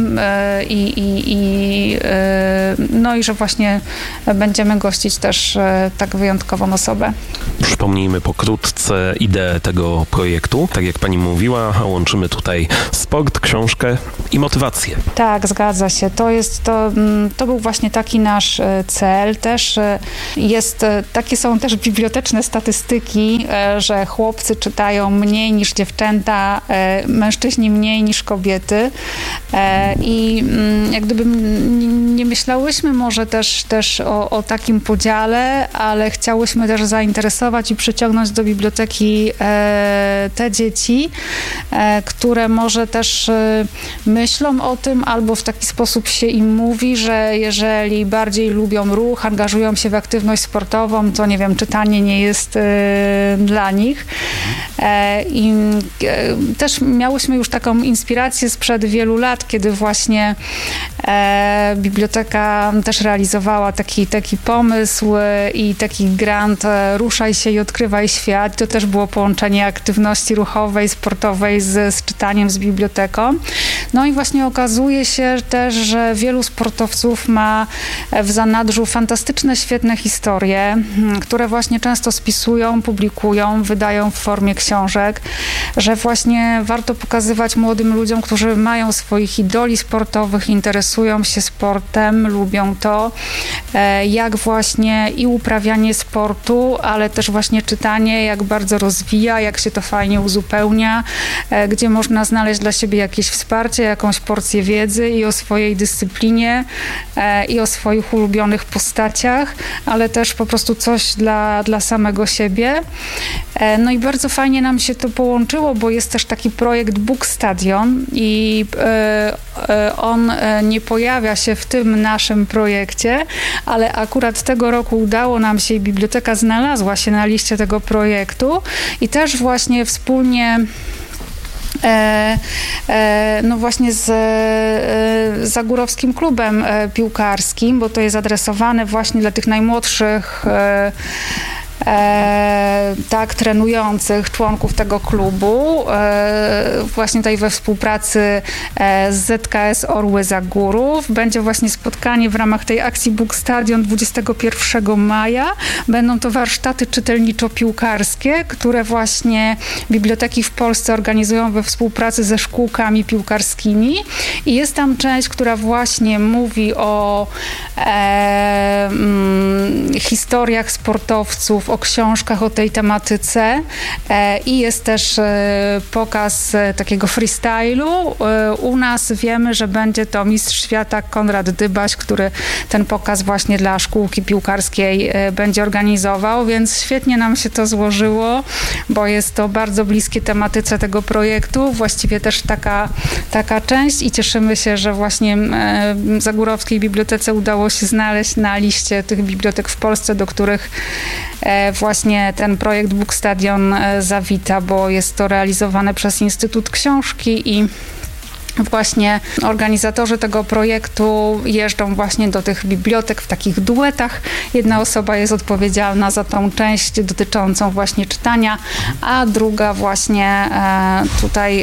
no i że właśnie będziemy gościć też tak wyjątkową osobę. Przypomnijmy pokrótce ideę tego projektu. Tak jak pani mówiła, łączymy tutaj sport, książkę i motywację. Tak, zgadza się. To był właśnie taki nasz cel. Też takie są też biblioteczne statystyki, że chłopcy czytają mniej niż dziewczęta, mężczyźni mniej niż kobiety. I jak gdyby nie myślałyśmy może też o takim podziale, ale chciałyśmy też zainteresować i przyciągnąć do biblioteki te dzieci, które może też myślą o tym, albo w taki sposób się im mówi, że jeżeli bardziej lubią ruch, angażują się w aktywność sportową, to nie wiem, czytanie nie jest dla nich. I też miałyśmy już taką inspirację sprzed wielu lat, kiedy właśnie biblioteka też realizowała taki pomysł i taki grant Ruszaj się i odkrywaj świat. To też było połączenie aktywności ruchowej, sportowej z czytaniem, z biblioteką. No i właśnie okazuje się też, że wielu sportowców ma w zanadrzu fantastyczne, świetne historie, które właśnie często spisują, publikują, wydają w formie książek, że właśnie warto pokazywać młodym ludziom, którzy mają swoich idoli sportowych, interesują się sportem, lubią to, jak właśnie i uprawianie sportu, ale też właśnie czytanie, jak bardzo rozwija, jak się to fajnie uzupełnia, gdzie można znaleźć dla siebie jakieś wsparcie, jakąś porcję wiedzy i o swojej dyscyplinie, i o swoich ulubionych postaciach, ale też po prostu coś dla samego siebie. No i bardzo fajnie nam się to połączyło, bo jest też taki projekt Book Stadion i on nie pojawia się w tym naszym projekcie, ale akurat tego roku udało nam się i biblioteka znalazła się na liście tego projektu i też właśnie wspólnie no właśnie z Zagórowskim Klubem Piłkarskim, bo to jest adresowane właśnie dla tych najmłodszych trenujących członków tego klubu, właśnie tutaj we współpracy z ZKS Orły Zagórów. Będzie właśnie spotkanie w ramach tej akcji Book Stadion 21 maja. Będą to warsztaty czytelniczo-piłkarskie, które właśnie biblioteki w Polsce organizują we współpracy ze szkółkami piłkarskimi i jest tam część, która właśnie mówi o historiach sportowców, o książkach o tej tematyce i jest też pokaz takiego freestylu. U nas wiemy, że będzie to mistrz świata Konrad Dybaś, który ten pokaz właśnie dla szkółki piłkarskiej będzie organizował, więc świetnie nam się to złożyło, bo jest to bardzo bliskie tematyce tego projektu, właściwie też taka część i cieszymy się, że właśnie Zagórowskiej Bibliotece udało się znaleźć na liście tych bibliotek w Polsce, do których właśnie ten projekt Book Stadion zawita, bo jest to realizowane przez Instytut Książki i właśnie organizatorzy tego projektu jeżdżą właśnie do tych bibliotek w takich duetach. Jedna osoba jest odpowiedzialna za tą część dotyczącą właśnie czytania, a druga właśnie tutaj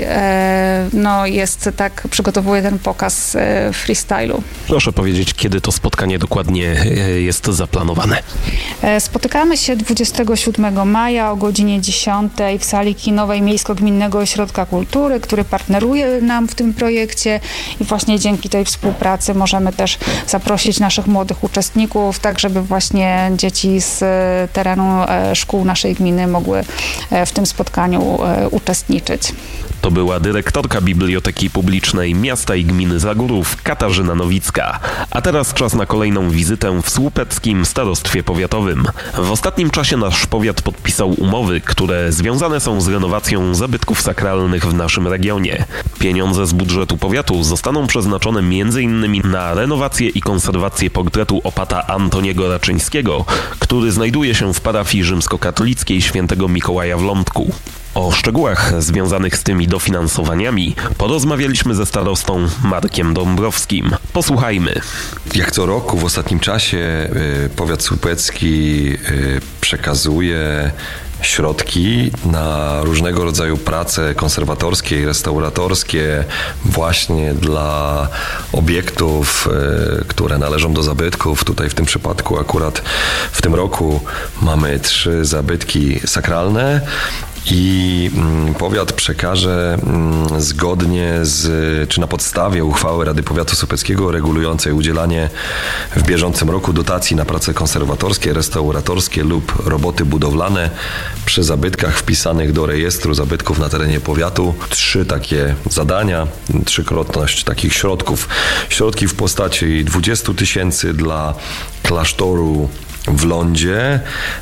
jest tak, przygotowuje ten pokaz freestylu. Proszę powiedzieć, kiedy to spotkanie dokładnie jest zaplanowane? Spotykamy się 27 maja o godzinie 10 w sali kinowej Miejsko-Gminnego Ośrodka Kultury, który partneruje nam w tym projekcie i właśnie dzięki tej współpracy możemy też zaprosić naszych młodych uczestników, tak żeby właśnie dzieci z terenu szkół naszej gminy mogły w tym spotkaniu uczestniczyć. To była dyrektorka Biblioteki Publicznej Miasta i Gminy Zagórów Katarzyna Nowicka. A teraz czas na kolejną wizytę w Słupeckim Starostwie Powiatowym. W ostatnim czasie nasz powiat podpisał umowy, które związane są z renowacją zabytków sakralnych w naszym regionie. Pieniądze z budżetu powiatu zostaną przeznaczone m.in. na renowację i konserwację portretu opata Antoniego Raczyńskiego, który znajduje się w parafii rzymskokatolickiej Świętego Mikołaja w Lądku. O szczegółach związanych z tymi dofinansowaniami porozmawialiśmy ze starostą Markiem Dąbrowskim. Posłuchajmy. Jak co roku w ostatnim czasie powiat słupecki przekazuje środki na różnego rodzaju prace konserwatorskie i restauratorskie właśnie dla obiektów, które należą do zabytków. Tutaj w tym przypadku akurat w tym roku mamy 3 zabytki sakralne. I powiat przekaże zgodnie czy na podstawie uchwały Rady Powiatu Słupeckiego regulującej udzielanie w bieżącym roku dotacji na prace konserwatorskie, restauratorskie lub roboty budowlane przy zabytkach wpisanych do rejestru zabytków na terenie powiatu 3 takie zadania, 3-krotność takich środków. Środki w postaci 20 000 dla klasztoru w Lądzie,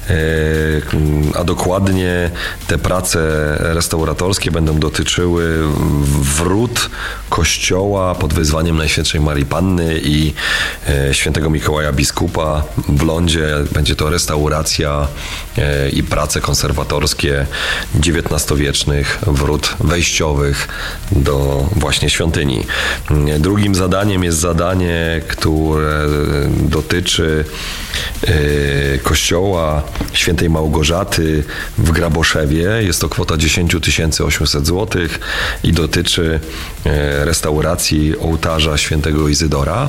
a dokładnie te prace restauratorskie będą dotyczyły wrót kościoła pod wezwaniem Najświętszej Marii Panny i Świętego Mikołaja Biskupa w Lądzie. Będzie to restauracja i prace konserwatorskie XIX-wiecznych wrót wejściowych do właśnie świątyni. Drugim zadaniem jest zadanie, które dotyczy kościoła Świętej Małgorzaty w Graboszewie. Jest to kwota 10 800 zł i dotyczy restauracji ołtarza Świętego Izydora.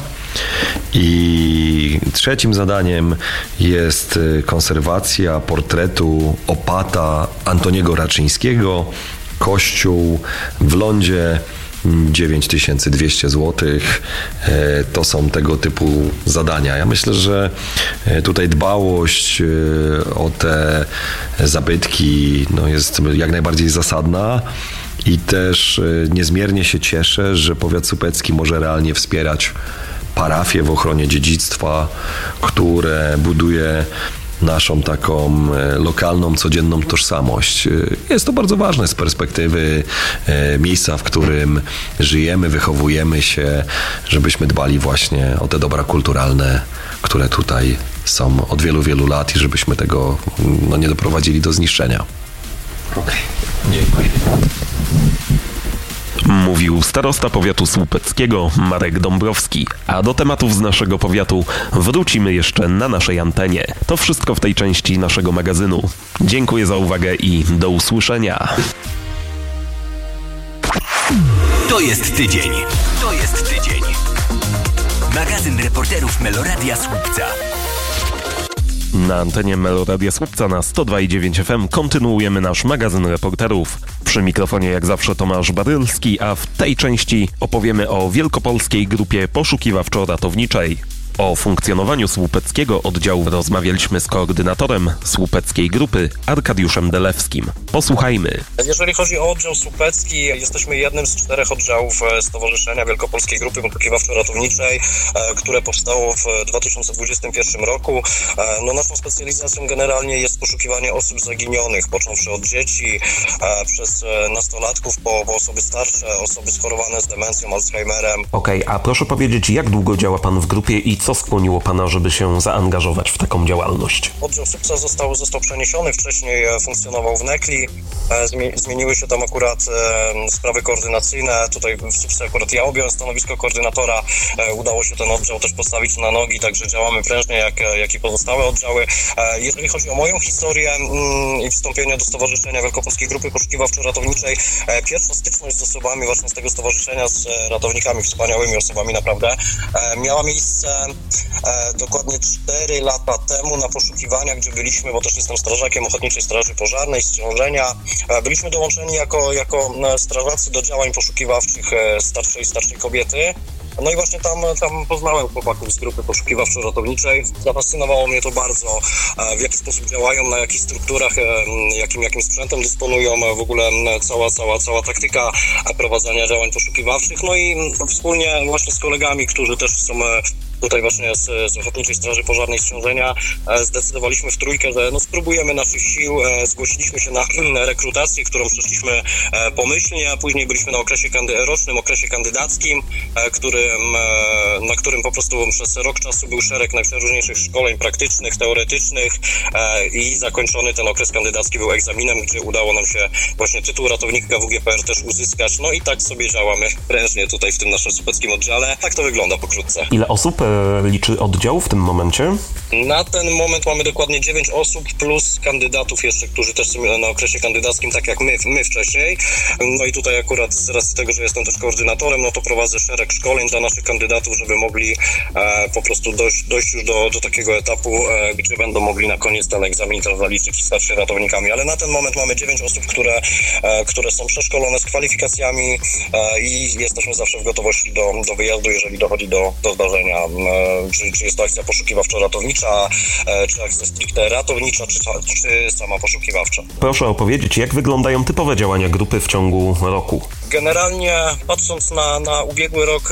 I trzecim zadaniem jest konserwacja portretu opata Antoniego Raczyńskiego, kościół w Lądzie. 9200 zł. To są tego typu zadania. Ja myślę, że tutaj dbałość o te zabytki jest jak najbardziej zasadna i też niezmiernie się cieszę, że powiat słupecki może realnie wspierać parafię w ochronie dziedzictwa, które buduje naszą taką lokalną, codzienną tożsamość. Jest to bardzo ważne z perspektywy miejsca, w którym żyjemy, wychowujemy się, żebyśmy dbali właśnie o te dobra kulturalne, które tutaj są od wielu, wielu lat i żebyśmy tego nie doprowadzili do zniszczenia. Okej. Dziękuję. Mówił starosta powiatu słupeckiego Marek Dąbrowski. A do tematów z naszego powiatu wrócimy jeszcze na naszej antenie. To wszystko w tej części naszego magazynu. Dziękuję za uwagę i do usłyszenia. To jest tydzień. To jest tydzień. Magazyn reporterów Meloradia Słupca. Na antenie Meloradia Słupca na 102,9 FM kontynuujemy nasz magazyn reporterów. Przy mikrofonie jak zawsze Tomasz Barylski, a w tej części opowiemy o wielkopolskiej grupie poszukiwawczo-ratowniczej. O funkcjonowaniu słupeckiego oddziału rozmawialiśmy z koordynatorem słupeckiej grupy Arkadiuszem Delewskim. Posłuchajmy. Jeżeli chodzi o oddział słupecki, jesteśmy jednym z 4 oddziałów Stowarzyszenia Wielkopolskiej Grupy Poszukiwawczo-Ratowniczej, które powstało w 2021 roku. Naszą specjalizacją generalnie jest poszukiwanie osób zaginionych, począwszy od dzieci, przez nastolatków, po osoby starsze, osoby schorowane z demencją, Alzheimerem. Okej, a proszę powiedzieć, jak długo działa pan w grupie i co skłoniło pana, żeby się zaangażować w taką działalność? Oddział Słupca został przeniesiony, wcześniej funkcjonował w Nekli. zmieniły się tam akurat sprawy koordynacyjne. Tutaj w Supce akurat ja objąłem stanowisko koordynatora. Udało się ten oddział też postawić na nogi, także działamy prężnie jak i pozostałe oddziały. Jeżeli chodzi o moją historię i wstąpienie do Stowarzyszenia Wielkopolskiej Grupy Poszukiwawczo-Ratowniczej, pierwsza styczność z osobami właśnie z tego stowarzyszenia, z ratownikami, wspaniałymi osobami naprawdę, miała miejsce dokładnie 4 lata temu na poszukiwaniach, gdzie byliśmy, bo też jestem strażakiem Ochotniczej Straży Pożarnej z Ciążenia. Byliśmy dołączeni jako strażacy do działań poszukiwawczych starszej kobiety. No i właśnie tam poznałem chłopaków z grupy poszukiwawczo-ratowniczej. Zafascynowało mnie to bardzo, w jaki sposób działają, na jakich strukturach, jakim sprzętem dysponują, w ogóle cała taktyka prowadzenia działań poszukiwawczych. No i wspólnie właśnie z kolegami, którzy też są tutaj właśnie z Ochotniczej Straży Pożarnej z Ciążenia, zdecydowaliśmy w trójkę, że spróbujemy naszych sił. Zgłosiliśmy się na rekrutację, którą przeszliśmy pomyślnie, a później byliśmy na rocznym okresie kandydackim, na którym po prostu przez rok czasu był szereg najprzeróżniejszych szkoleń praktycznych, teoretycznych i zakończony ten okres kandydacki był egzaminem, gdzie udało nam się właśnie tytuł ratownika WGPR też uzyskać. No i tak sobie działamy prężnie tutaj w tym naszym supeckim oddziale. Tak to wygląda pokrótce. Ile osób liczy oddział w tym momencie? Na ten moment mamy dokładnie 9 osób plus kandydatów jeszcze, którzy też są na okresie kandydackim, tak jak my wcześniej. No i tutaj akurat z racji tego, że jestem też koordynatorem, no to prowadzę szereg szkoleń dla naszych kandydatów, żeby mogli po prostu dojść już do takiego etapu, gdzie będą mogli na koniec ten egzamin też zaliczyć i stać się ratownikami. Ale na ten moment mamy 9 osób, które są przeszkolone z kwalifikacjami i jesteśmy zawsze w gotowości do wyjazdu, jeżeli dochodzi do zdarzenia. Czy jest to akcja poszukiwawczo-ratownicza, czy akcja stricte ratownicza, czy sama poszukiwawcza. Proszę opowiedzieć, jak wyglądają typowe działania grupy w ciągu roku? Generalnie patrząc na ubiegły rok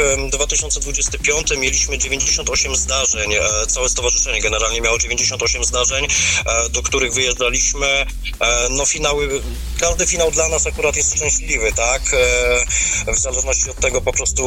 2025 mieliśmy 98 zdarzeń. Całe stowarzyszenie generalnie miało 98 zdarzeń, do których wyjeżdżaliśmy. No każdy finał dla nas akurat jest szczęśliwy, tak? W zależności od tego po prostu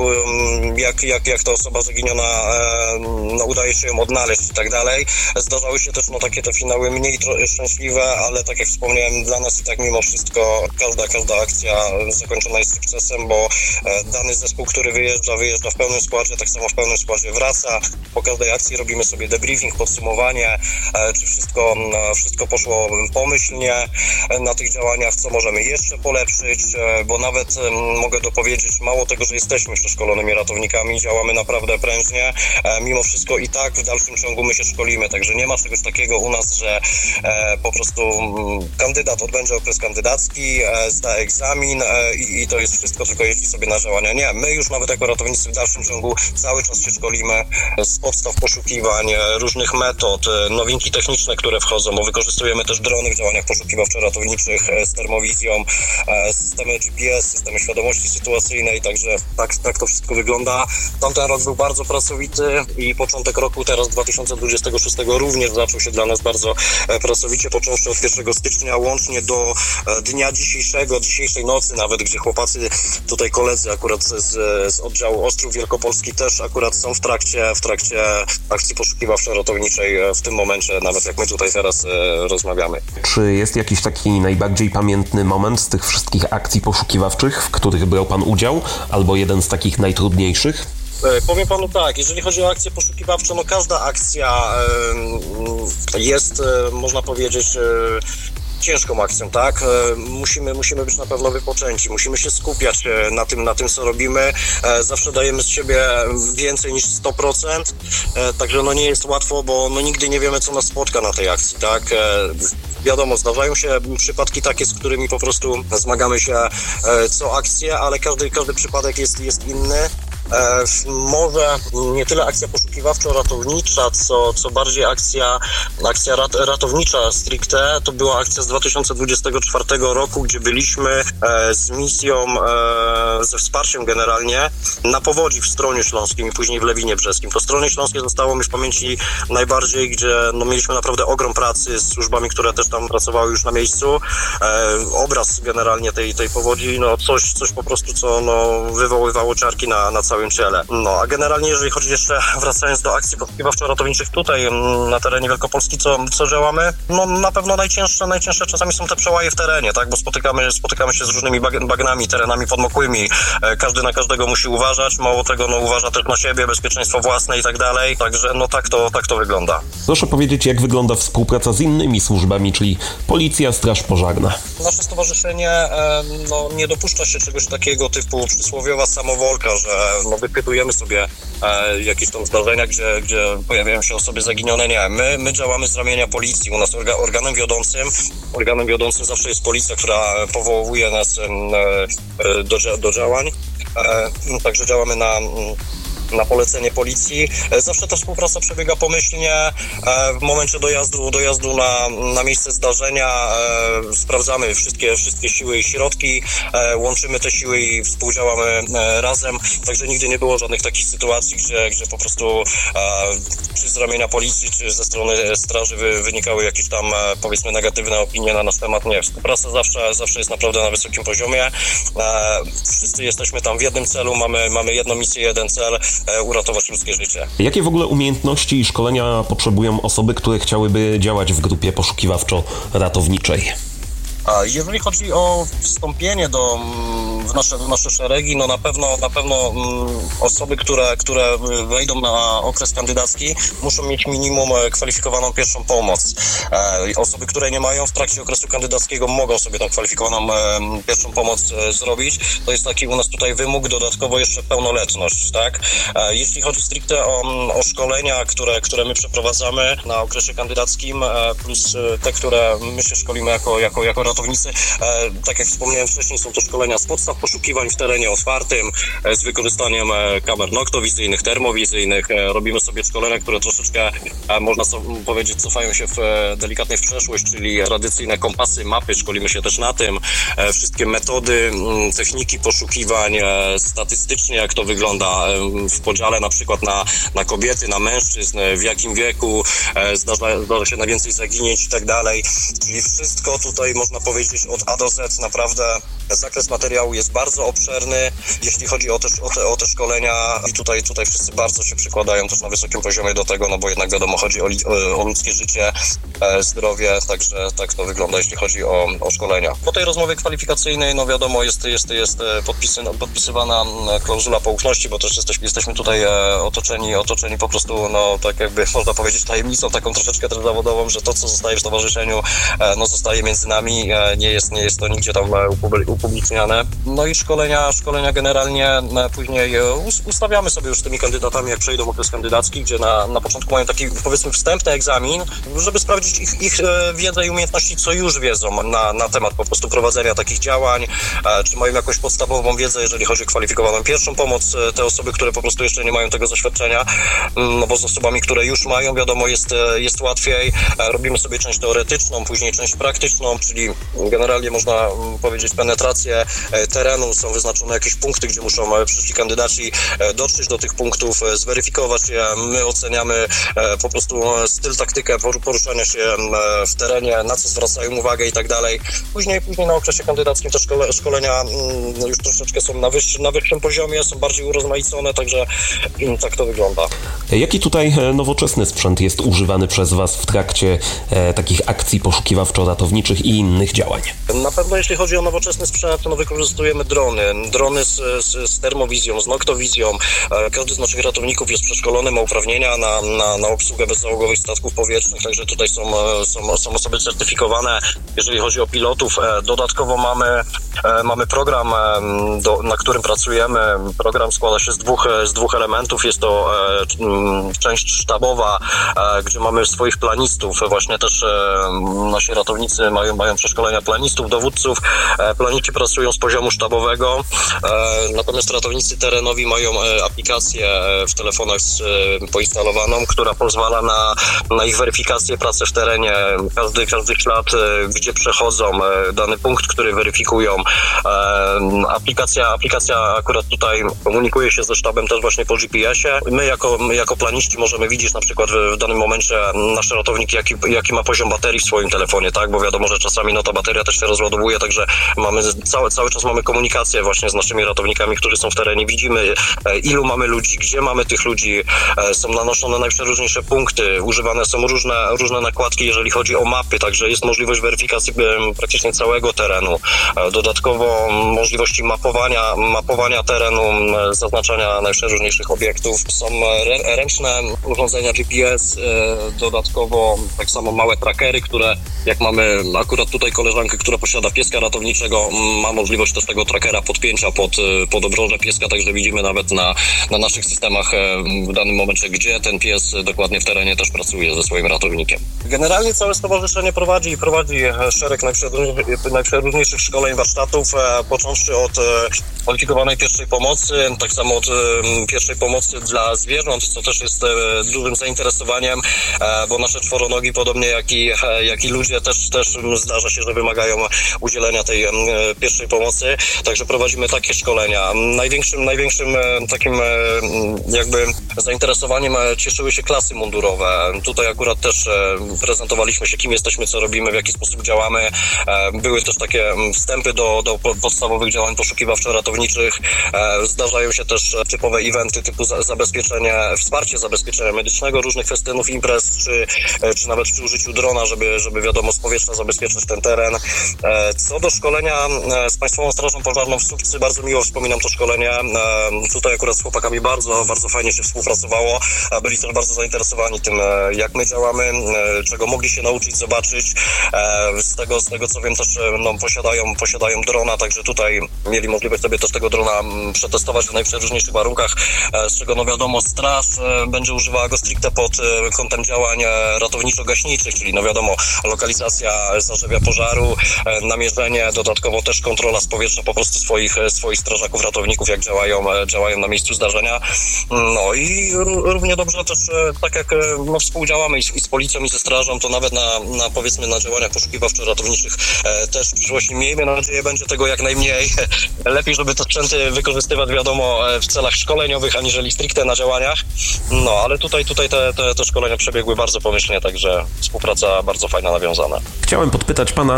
jak ta osoba zaginiona udaje się ją odnaleźć i tak dalej. Zdarzały się też takie te finały mniej szczęśliwe, ale tak jak wspomniałem, dla nas i tak mimo wszystko każda akcja zakończona jest sukcesem, bo dany zespół, który wyjeżdża w pełnym składzie, tak samo w pełnym składzie wraca. Po każdej akcji robimy sobie debriefing, podsumowanie, czy wszystko poszło pomyślnie na tych działaniach, co możemy jeszcze polepszyć, bo nawet mogę dopowiedzieć, mało tego, że jesteśmy przeszkolonymi ratownikami, działamy naprawdę prężnie, mimo wszystko i tak w dalszym ciągu my się szkolimy, także nie ma czegoś takiego u nas, że po prostu kandydat odbędzie okres kandydacki, zda egzamin i to jest wszystko tylko jeździ sobie na działania. Nie, my już nawet jako ratownicy w dalszym ciągu cały czas się szkolimy z podstaw poszukiwań, różnych metod, nowinki techniczne, które wchodzą, bo wykorzystujemy też drony w działaniach poszukiwawczo-ratowniczych z termowizją, systemy GPS, systemy świadomości sytuacyjnej, także tak to wszystko wygląda. Tamten rok był bardzo pracowity i początek roku teraz 2026 również zaczął się dla nas bardzo pracowicie, począwszy od 1 stycznia łącznie do dnia dzisiejszej nocy nawet, gdzie chłopacy, tutaj koledzy akurat z oddziału Ostrów Wielkopolski też akurat są w trakcie akcji poszukiwawczo-ratowniczej w tym momencie, nawet jak my tutaj teraz rozmawiamy. Czy jest jakiś taki najbardziej pamiętny moment z tych wszystkich akcji poszukiwawczych, w których brał pan udział, albo jeden z takich najtrudniejszych? Powiem panu tak, jeżeli chodzi o akcję poszukiwawczą, no każda akcja jest, można powiedzieć, ciężką akcją, tak? Musimy być na pewno wypoczęci, musimy się skupiać na tym, co robimy. Zawsze dajemy z siebie więcej niż 100%, także nie jest łatwo, bo nigdy nie wiemy, co nas spotka na tej akcji, tak? Wiadomo, zdarzają się przypadki takie, z którymi po prostu zmagamy się co akcję, ale każdy przypadek jest inny. Może nie tyle akcja poszukiwawczo-ratownicza, co bardziej akcja ratownicza stricte. To była akcja z 2024 roku, gdzie byliśmy z misją, ze wsparciem generalnie na Powodzi w Stronie Śląskim i później w Lewinie Brzeskim. To Stronie Śląskie zostało mi w pamięci najbardziej, gdzie mieliśmy naprawdę ogrom pracy z służbami, które też tam pracowały już na miejscu. Obraz generalnie tej powodzi, coś po prostu, co wywoływało ciarki na całym całym ciele. No, a generalnie jeżeli chodzi jeszcze, wracając do akcji poszukiwawczo-ratowniczych tutaj na terenie Wielkopolski, co działamy? No na pewno najcięższe czasami są te przełaje w terenie, tak? Bo spotykamy się z różnymi bagnami, terenami podmokłymi. Każdy na każdego musi uważać, mało tego, no uważa też na siebie, bezpieczeństwo własne i tak dalej. Także no tak to wygląda. Proszę powiedzieć, jak wygląda współpraca z innymi służbami, czyli Policja, Straż Pożarna? Nasze stowarzyszenie nie dopuszcza się czegoś takiego typu przysłowiowa samowolka, że wypytujemy sobie jakieś tam zdarzenia, gdzie pojawiają się osoby zaginione. Nie, my działamy z ramienia policji. U nas organem wiodącym zawsze jest policja, która powołuje nas do działań. Także działamy na polecenie policji. Zawsze ta współpraca przebiega pomyślnie. W momencie dojazdu na miejsce zdarzenia sprawdzamy wszystkie siły i środki, łączymy te siły i współdziałamy razem. Także nigdy nie było żadnych takich sytuacji, gdzie po prostu czy z ramienia policji, czy ze strony straży wynikały jakieś tam, powiedzmy, negatywne opinie na nasz temat. Nie, współpraca zawsze jest naprawdę na wysokim poziomie. Wszyscy jesteśmy tam w jednym celu, mamy jedną misję, jeden cel, uratować ludzkie życie. Jakie w ogóle umiejętności i szkolenia potrzebują osoby, które chciałyby działać w grupie poszukiwawczo-ratowniczej? Jeżeli chodzi o wstąpienie w nasze szeregi, no na pewno osoby, które wejdą na okres kandydacki, muszą mieć minimum kwalifikowaną pierwszą pomoc. Osoby, które nie mają w trakcie okresu kandydackiego, mogą sobie tą kwalifikowaną pierwszą pomoc zrobić. To jest taki u nas tutaj wymóg, dodatkowo jeszcze pełnoletność, tak? Jeśli chodzi stricte o szkolenia, które my przeprowadzamy na okresie kandydackim, plus te, które my się szkolimy jako ratownicy, tak jak wspomniałem wcześniej, są to szkolenia z podstaw poszukiwań w terenie otwartym, z wykorzystaniem kamer noktowizyjnych, termowizyjnych. Robimy sobie szkolenia, które troszeczkę, można powiedzieć, cofają się delikatnie w przeszłość, czyli tradycyjne kompasy, mapy, szkolimy się też na tym. Wszystkie metody, techniki poszukiwań, statystycznie jak to wygląda w podziale na przykład na kobiety, na mężczyzn, w jakim wieku zdarza się najwięcej zaginięć i tak dalej. Czyli wszystko tutaj można powiedzieć od A do Z. Naprawdę zakres materiału jest bardzo obszerny, jeśli chodzi o te szkolenia i tutaj wszyscy bardzo się przykładają też na wysokim poziomie do tego, no bo jednak wiadomo, chodzi o ludzkie życie, zdrowie, także tak to wygląda, jeśli chodzi o szkolenia. Po tej rozmowie kwalifikacyjnej, no wiadomo, jest podpisywana klauzula poufności, bo też jesteśmy tutaj otoczeni po prostu, no tak jakby można powiedzieć tajemnicą taką troszeczkę też zawodową, że to, co zostaje w stowarzyszeniu, no zostaje między nami, nie jest to nigdzie tam upubliczniane. No i szkolenia generalnie później ustawiamy sobie już z tymi kandydatami, jak przejdą okres kandydacki, gdzie na początku mają taki, powiedzmy, wstępny egzamin, żeby sprawdzić ich wiedzę i umiejętności, co już wiedzą na temat po prostu prowadzenia takich działań, czy mają jakąś podstawową wiedzę, jeżeli chodzi o kwalifikowaną pierwszą pomoc. Te osoby, które po prostu jeszcze nie mają tego doświadczenia, no bo z osobami, które już mają, wiadomo, jest łatwiej. Robimy sobie część teoretyczną, później część praktyczną, czyli generalnie można powiedzieć penetrację terenu, są wyznaczone jakieś punkty, gdzie muszą przyszli kandydaci dotrzeć do tych punktów, zweryfikować je. My oceniamy po prostu styl, taktykę poruszania się w terenie, na co zwracają uwagę i tak dalej. Później na okresie kandydackim te szkolenia już troszeczkę są na wyższym poziomie, są bardziej urozmaicone, także tak to wygląda. Jaki tutaj nowoczesny sprzęt jest używany przez Was w trakcie takich akcji poszukiwawczo-ratowniczych i innych działań? Na pewno jeśli chodzi o nowoczesny sprzęt, no wykorzystujemy drony z termowizją, z noktowizją. Każdy z naszych ratowników jest przeszkolony, ma uprawnienia na obsługę bezzałogowych statków powietrznych, także tutaj są osoby certyfikowane. Jeżeli chodzi o pilotów, dodatkowo mamy program, na którym pracujemy. Program składa się z dwóch elementów. Jest to część sztabowa, gdzie mamy swoich planistów. Właśnie też nasi ratownicy mają przeszkolenia planistów, dowódców. Planici pracują z poziomu sztabowego, natomiast ratownicy terenowi mają aplikację w telefonach poinstalowaną, która pozwala na ich weryfikację, pracę w terenie. Każdy ślad, gdzie przechodzą, dany punkt, który weryfikują. Aplikacja akurat tutaj komunikuje się ze sztabem też właśnie po GPS-ie. My jako planiści możemy widzieć na przykład w danym momencie nasz ratownik, jaki ma poziom baterii w swoim telefonie, tak? Bo wiadomo, że czasami no ta bateria też się rozładowuje, także cały czas mamy komunikację właśnie z naszymi ratownikami, którzy są w terenie. Widzimy, ilu mamy ludzi, gdzie mamy tych ludzi, są nanoszone najprzeróżniejsze punkty, używane są różne nakładki, jeżeli chodzi o mapy, także jest możliwość weryfikacji praktycznie całego terenu. Dodatkowo możliwości mapowania terenu, zaznaczania najprzeróżniejszych obiektów. Są ręczne urządzenia GPS, dodatkowo tak samo małe trackery, które jak mamy akurat tutaj koleżankę, która posiada pieska ratowniczego, ma możliwość też tego trackera podpięcia pod obroże pieska, także widzimy nawet na naszych systemach w danym momencie, gdzie ten pies dokładnie w terenie też pracuje ze swoim ratownikiem. Generalnie całe stowarzyszenie prowadzi szereg najprzeróżniejszych szkoleń, warsztatów, począwszy od kwalifikowanej pierwszej pomocy, tak samo od pierwszej pomocy dla zwierząt, co też jest dużym zainteresowaniem, bo nasze czworonogi, podobnie jak i ludzie, też zdarza się, że wymagają udzielenia tej pierwszej pomocy, także prowadzimy takie szkolenia. Największym takim jakby zainteresowaniem cieszyły się klasy mundurowe. Tutaj akurat też prezentowaliśmy się, kim jesteśmy, co robimy, w jaki sposób działamy. Były też takie wstępy do podstawowych działań poszukiwawczo-ratowniczych. Zdarzają się też typowe eventy typu wsparcie zabezpieczenia medycznego, różnych festynów, imprez, czy nawet przy użyciu drona, żeby wiadomo, z powietrza zabezpieczyć ten teren. Co do szkolenia z Państwową Strażą Pożarną w Słupcy, bardzo miło wspominam to szkolenie. Tutaj akurat z chłopakami bardzo fajnie się współpracowało. Byli też bardzo zainteresowani tym, jak my działamy, czego mogli się nauczyć, zobaczyć. Z tego co wiem, też posiadają drona, także tutaj mieli możliwość sobie też tego drona przetestować w najprzeróżniejszych warunkach, z czego wiadomo, straż będzie używała go stricte pod kątem działań ratowniczo-gaśniczych, czyli wiadomo, lokalizacja zarzewia pożaru, namierzenie, dodatkowo też kontrola z powietrza po prostu swoich strażaków, ratowników, jak działają na miejscu zdarzenia. No i równie dobrze też, tak jak współdziałamy i z policją, i ze strażą, to nawet powiedzmy na działaniach poszukiwawczo-ratowniczych też w przyszłości, miejmy nadzieję, będzie tego jak najmniej. Lepiej, żeby te sprzęty wykorzystywać, wiadomo, w celach szkoleniowych, aniżeli stricte na działaniach. No, ale tutaj te szkolenia przebiegły bardzo pomyślnie, także współpraca bardzo fajna nawiązana. Chciałem podpytać pana,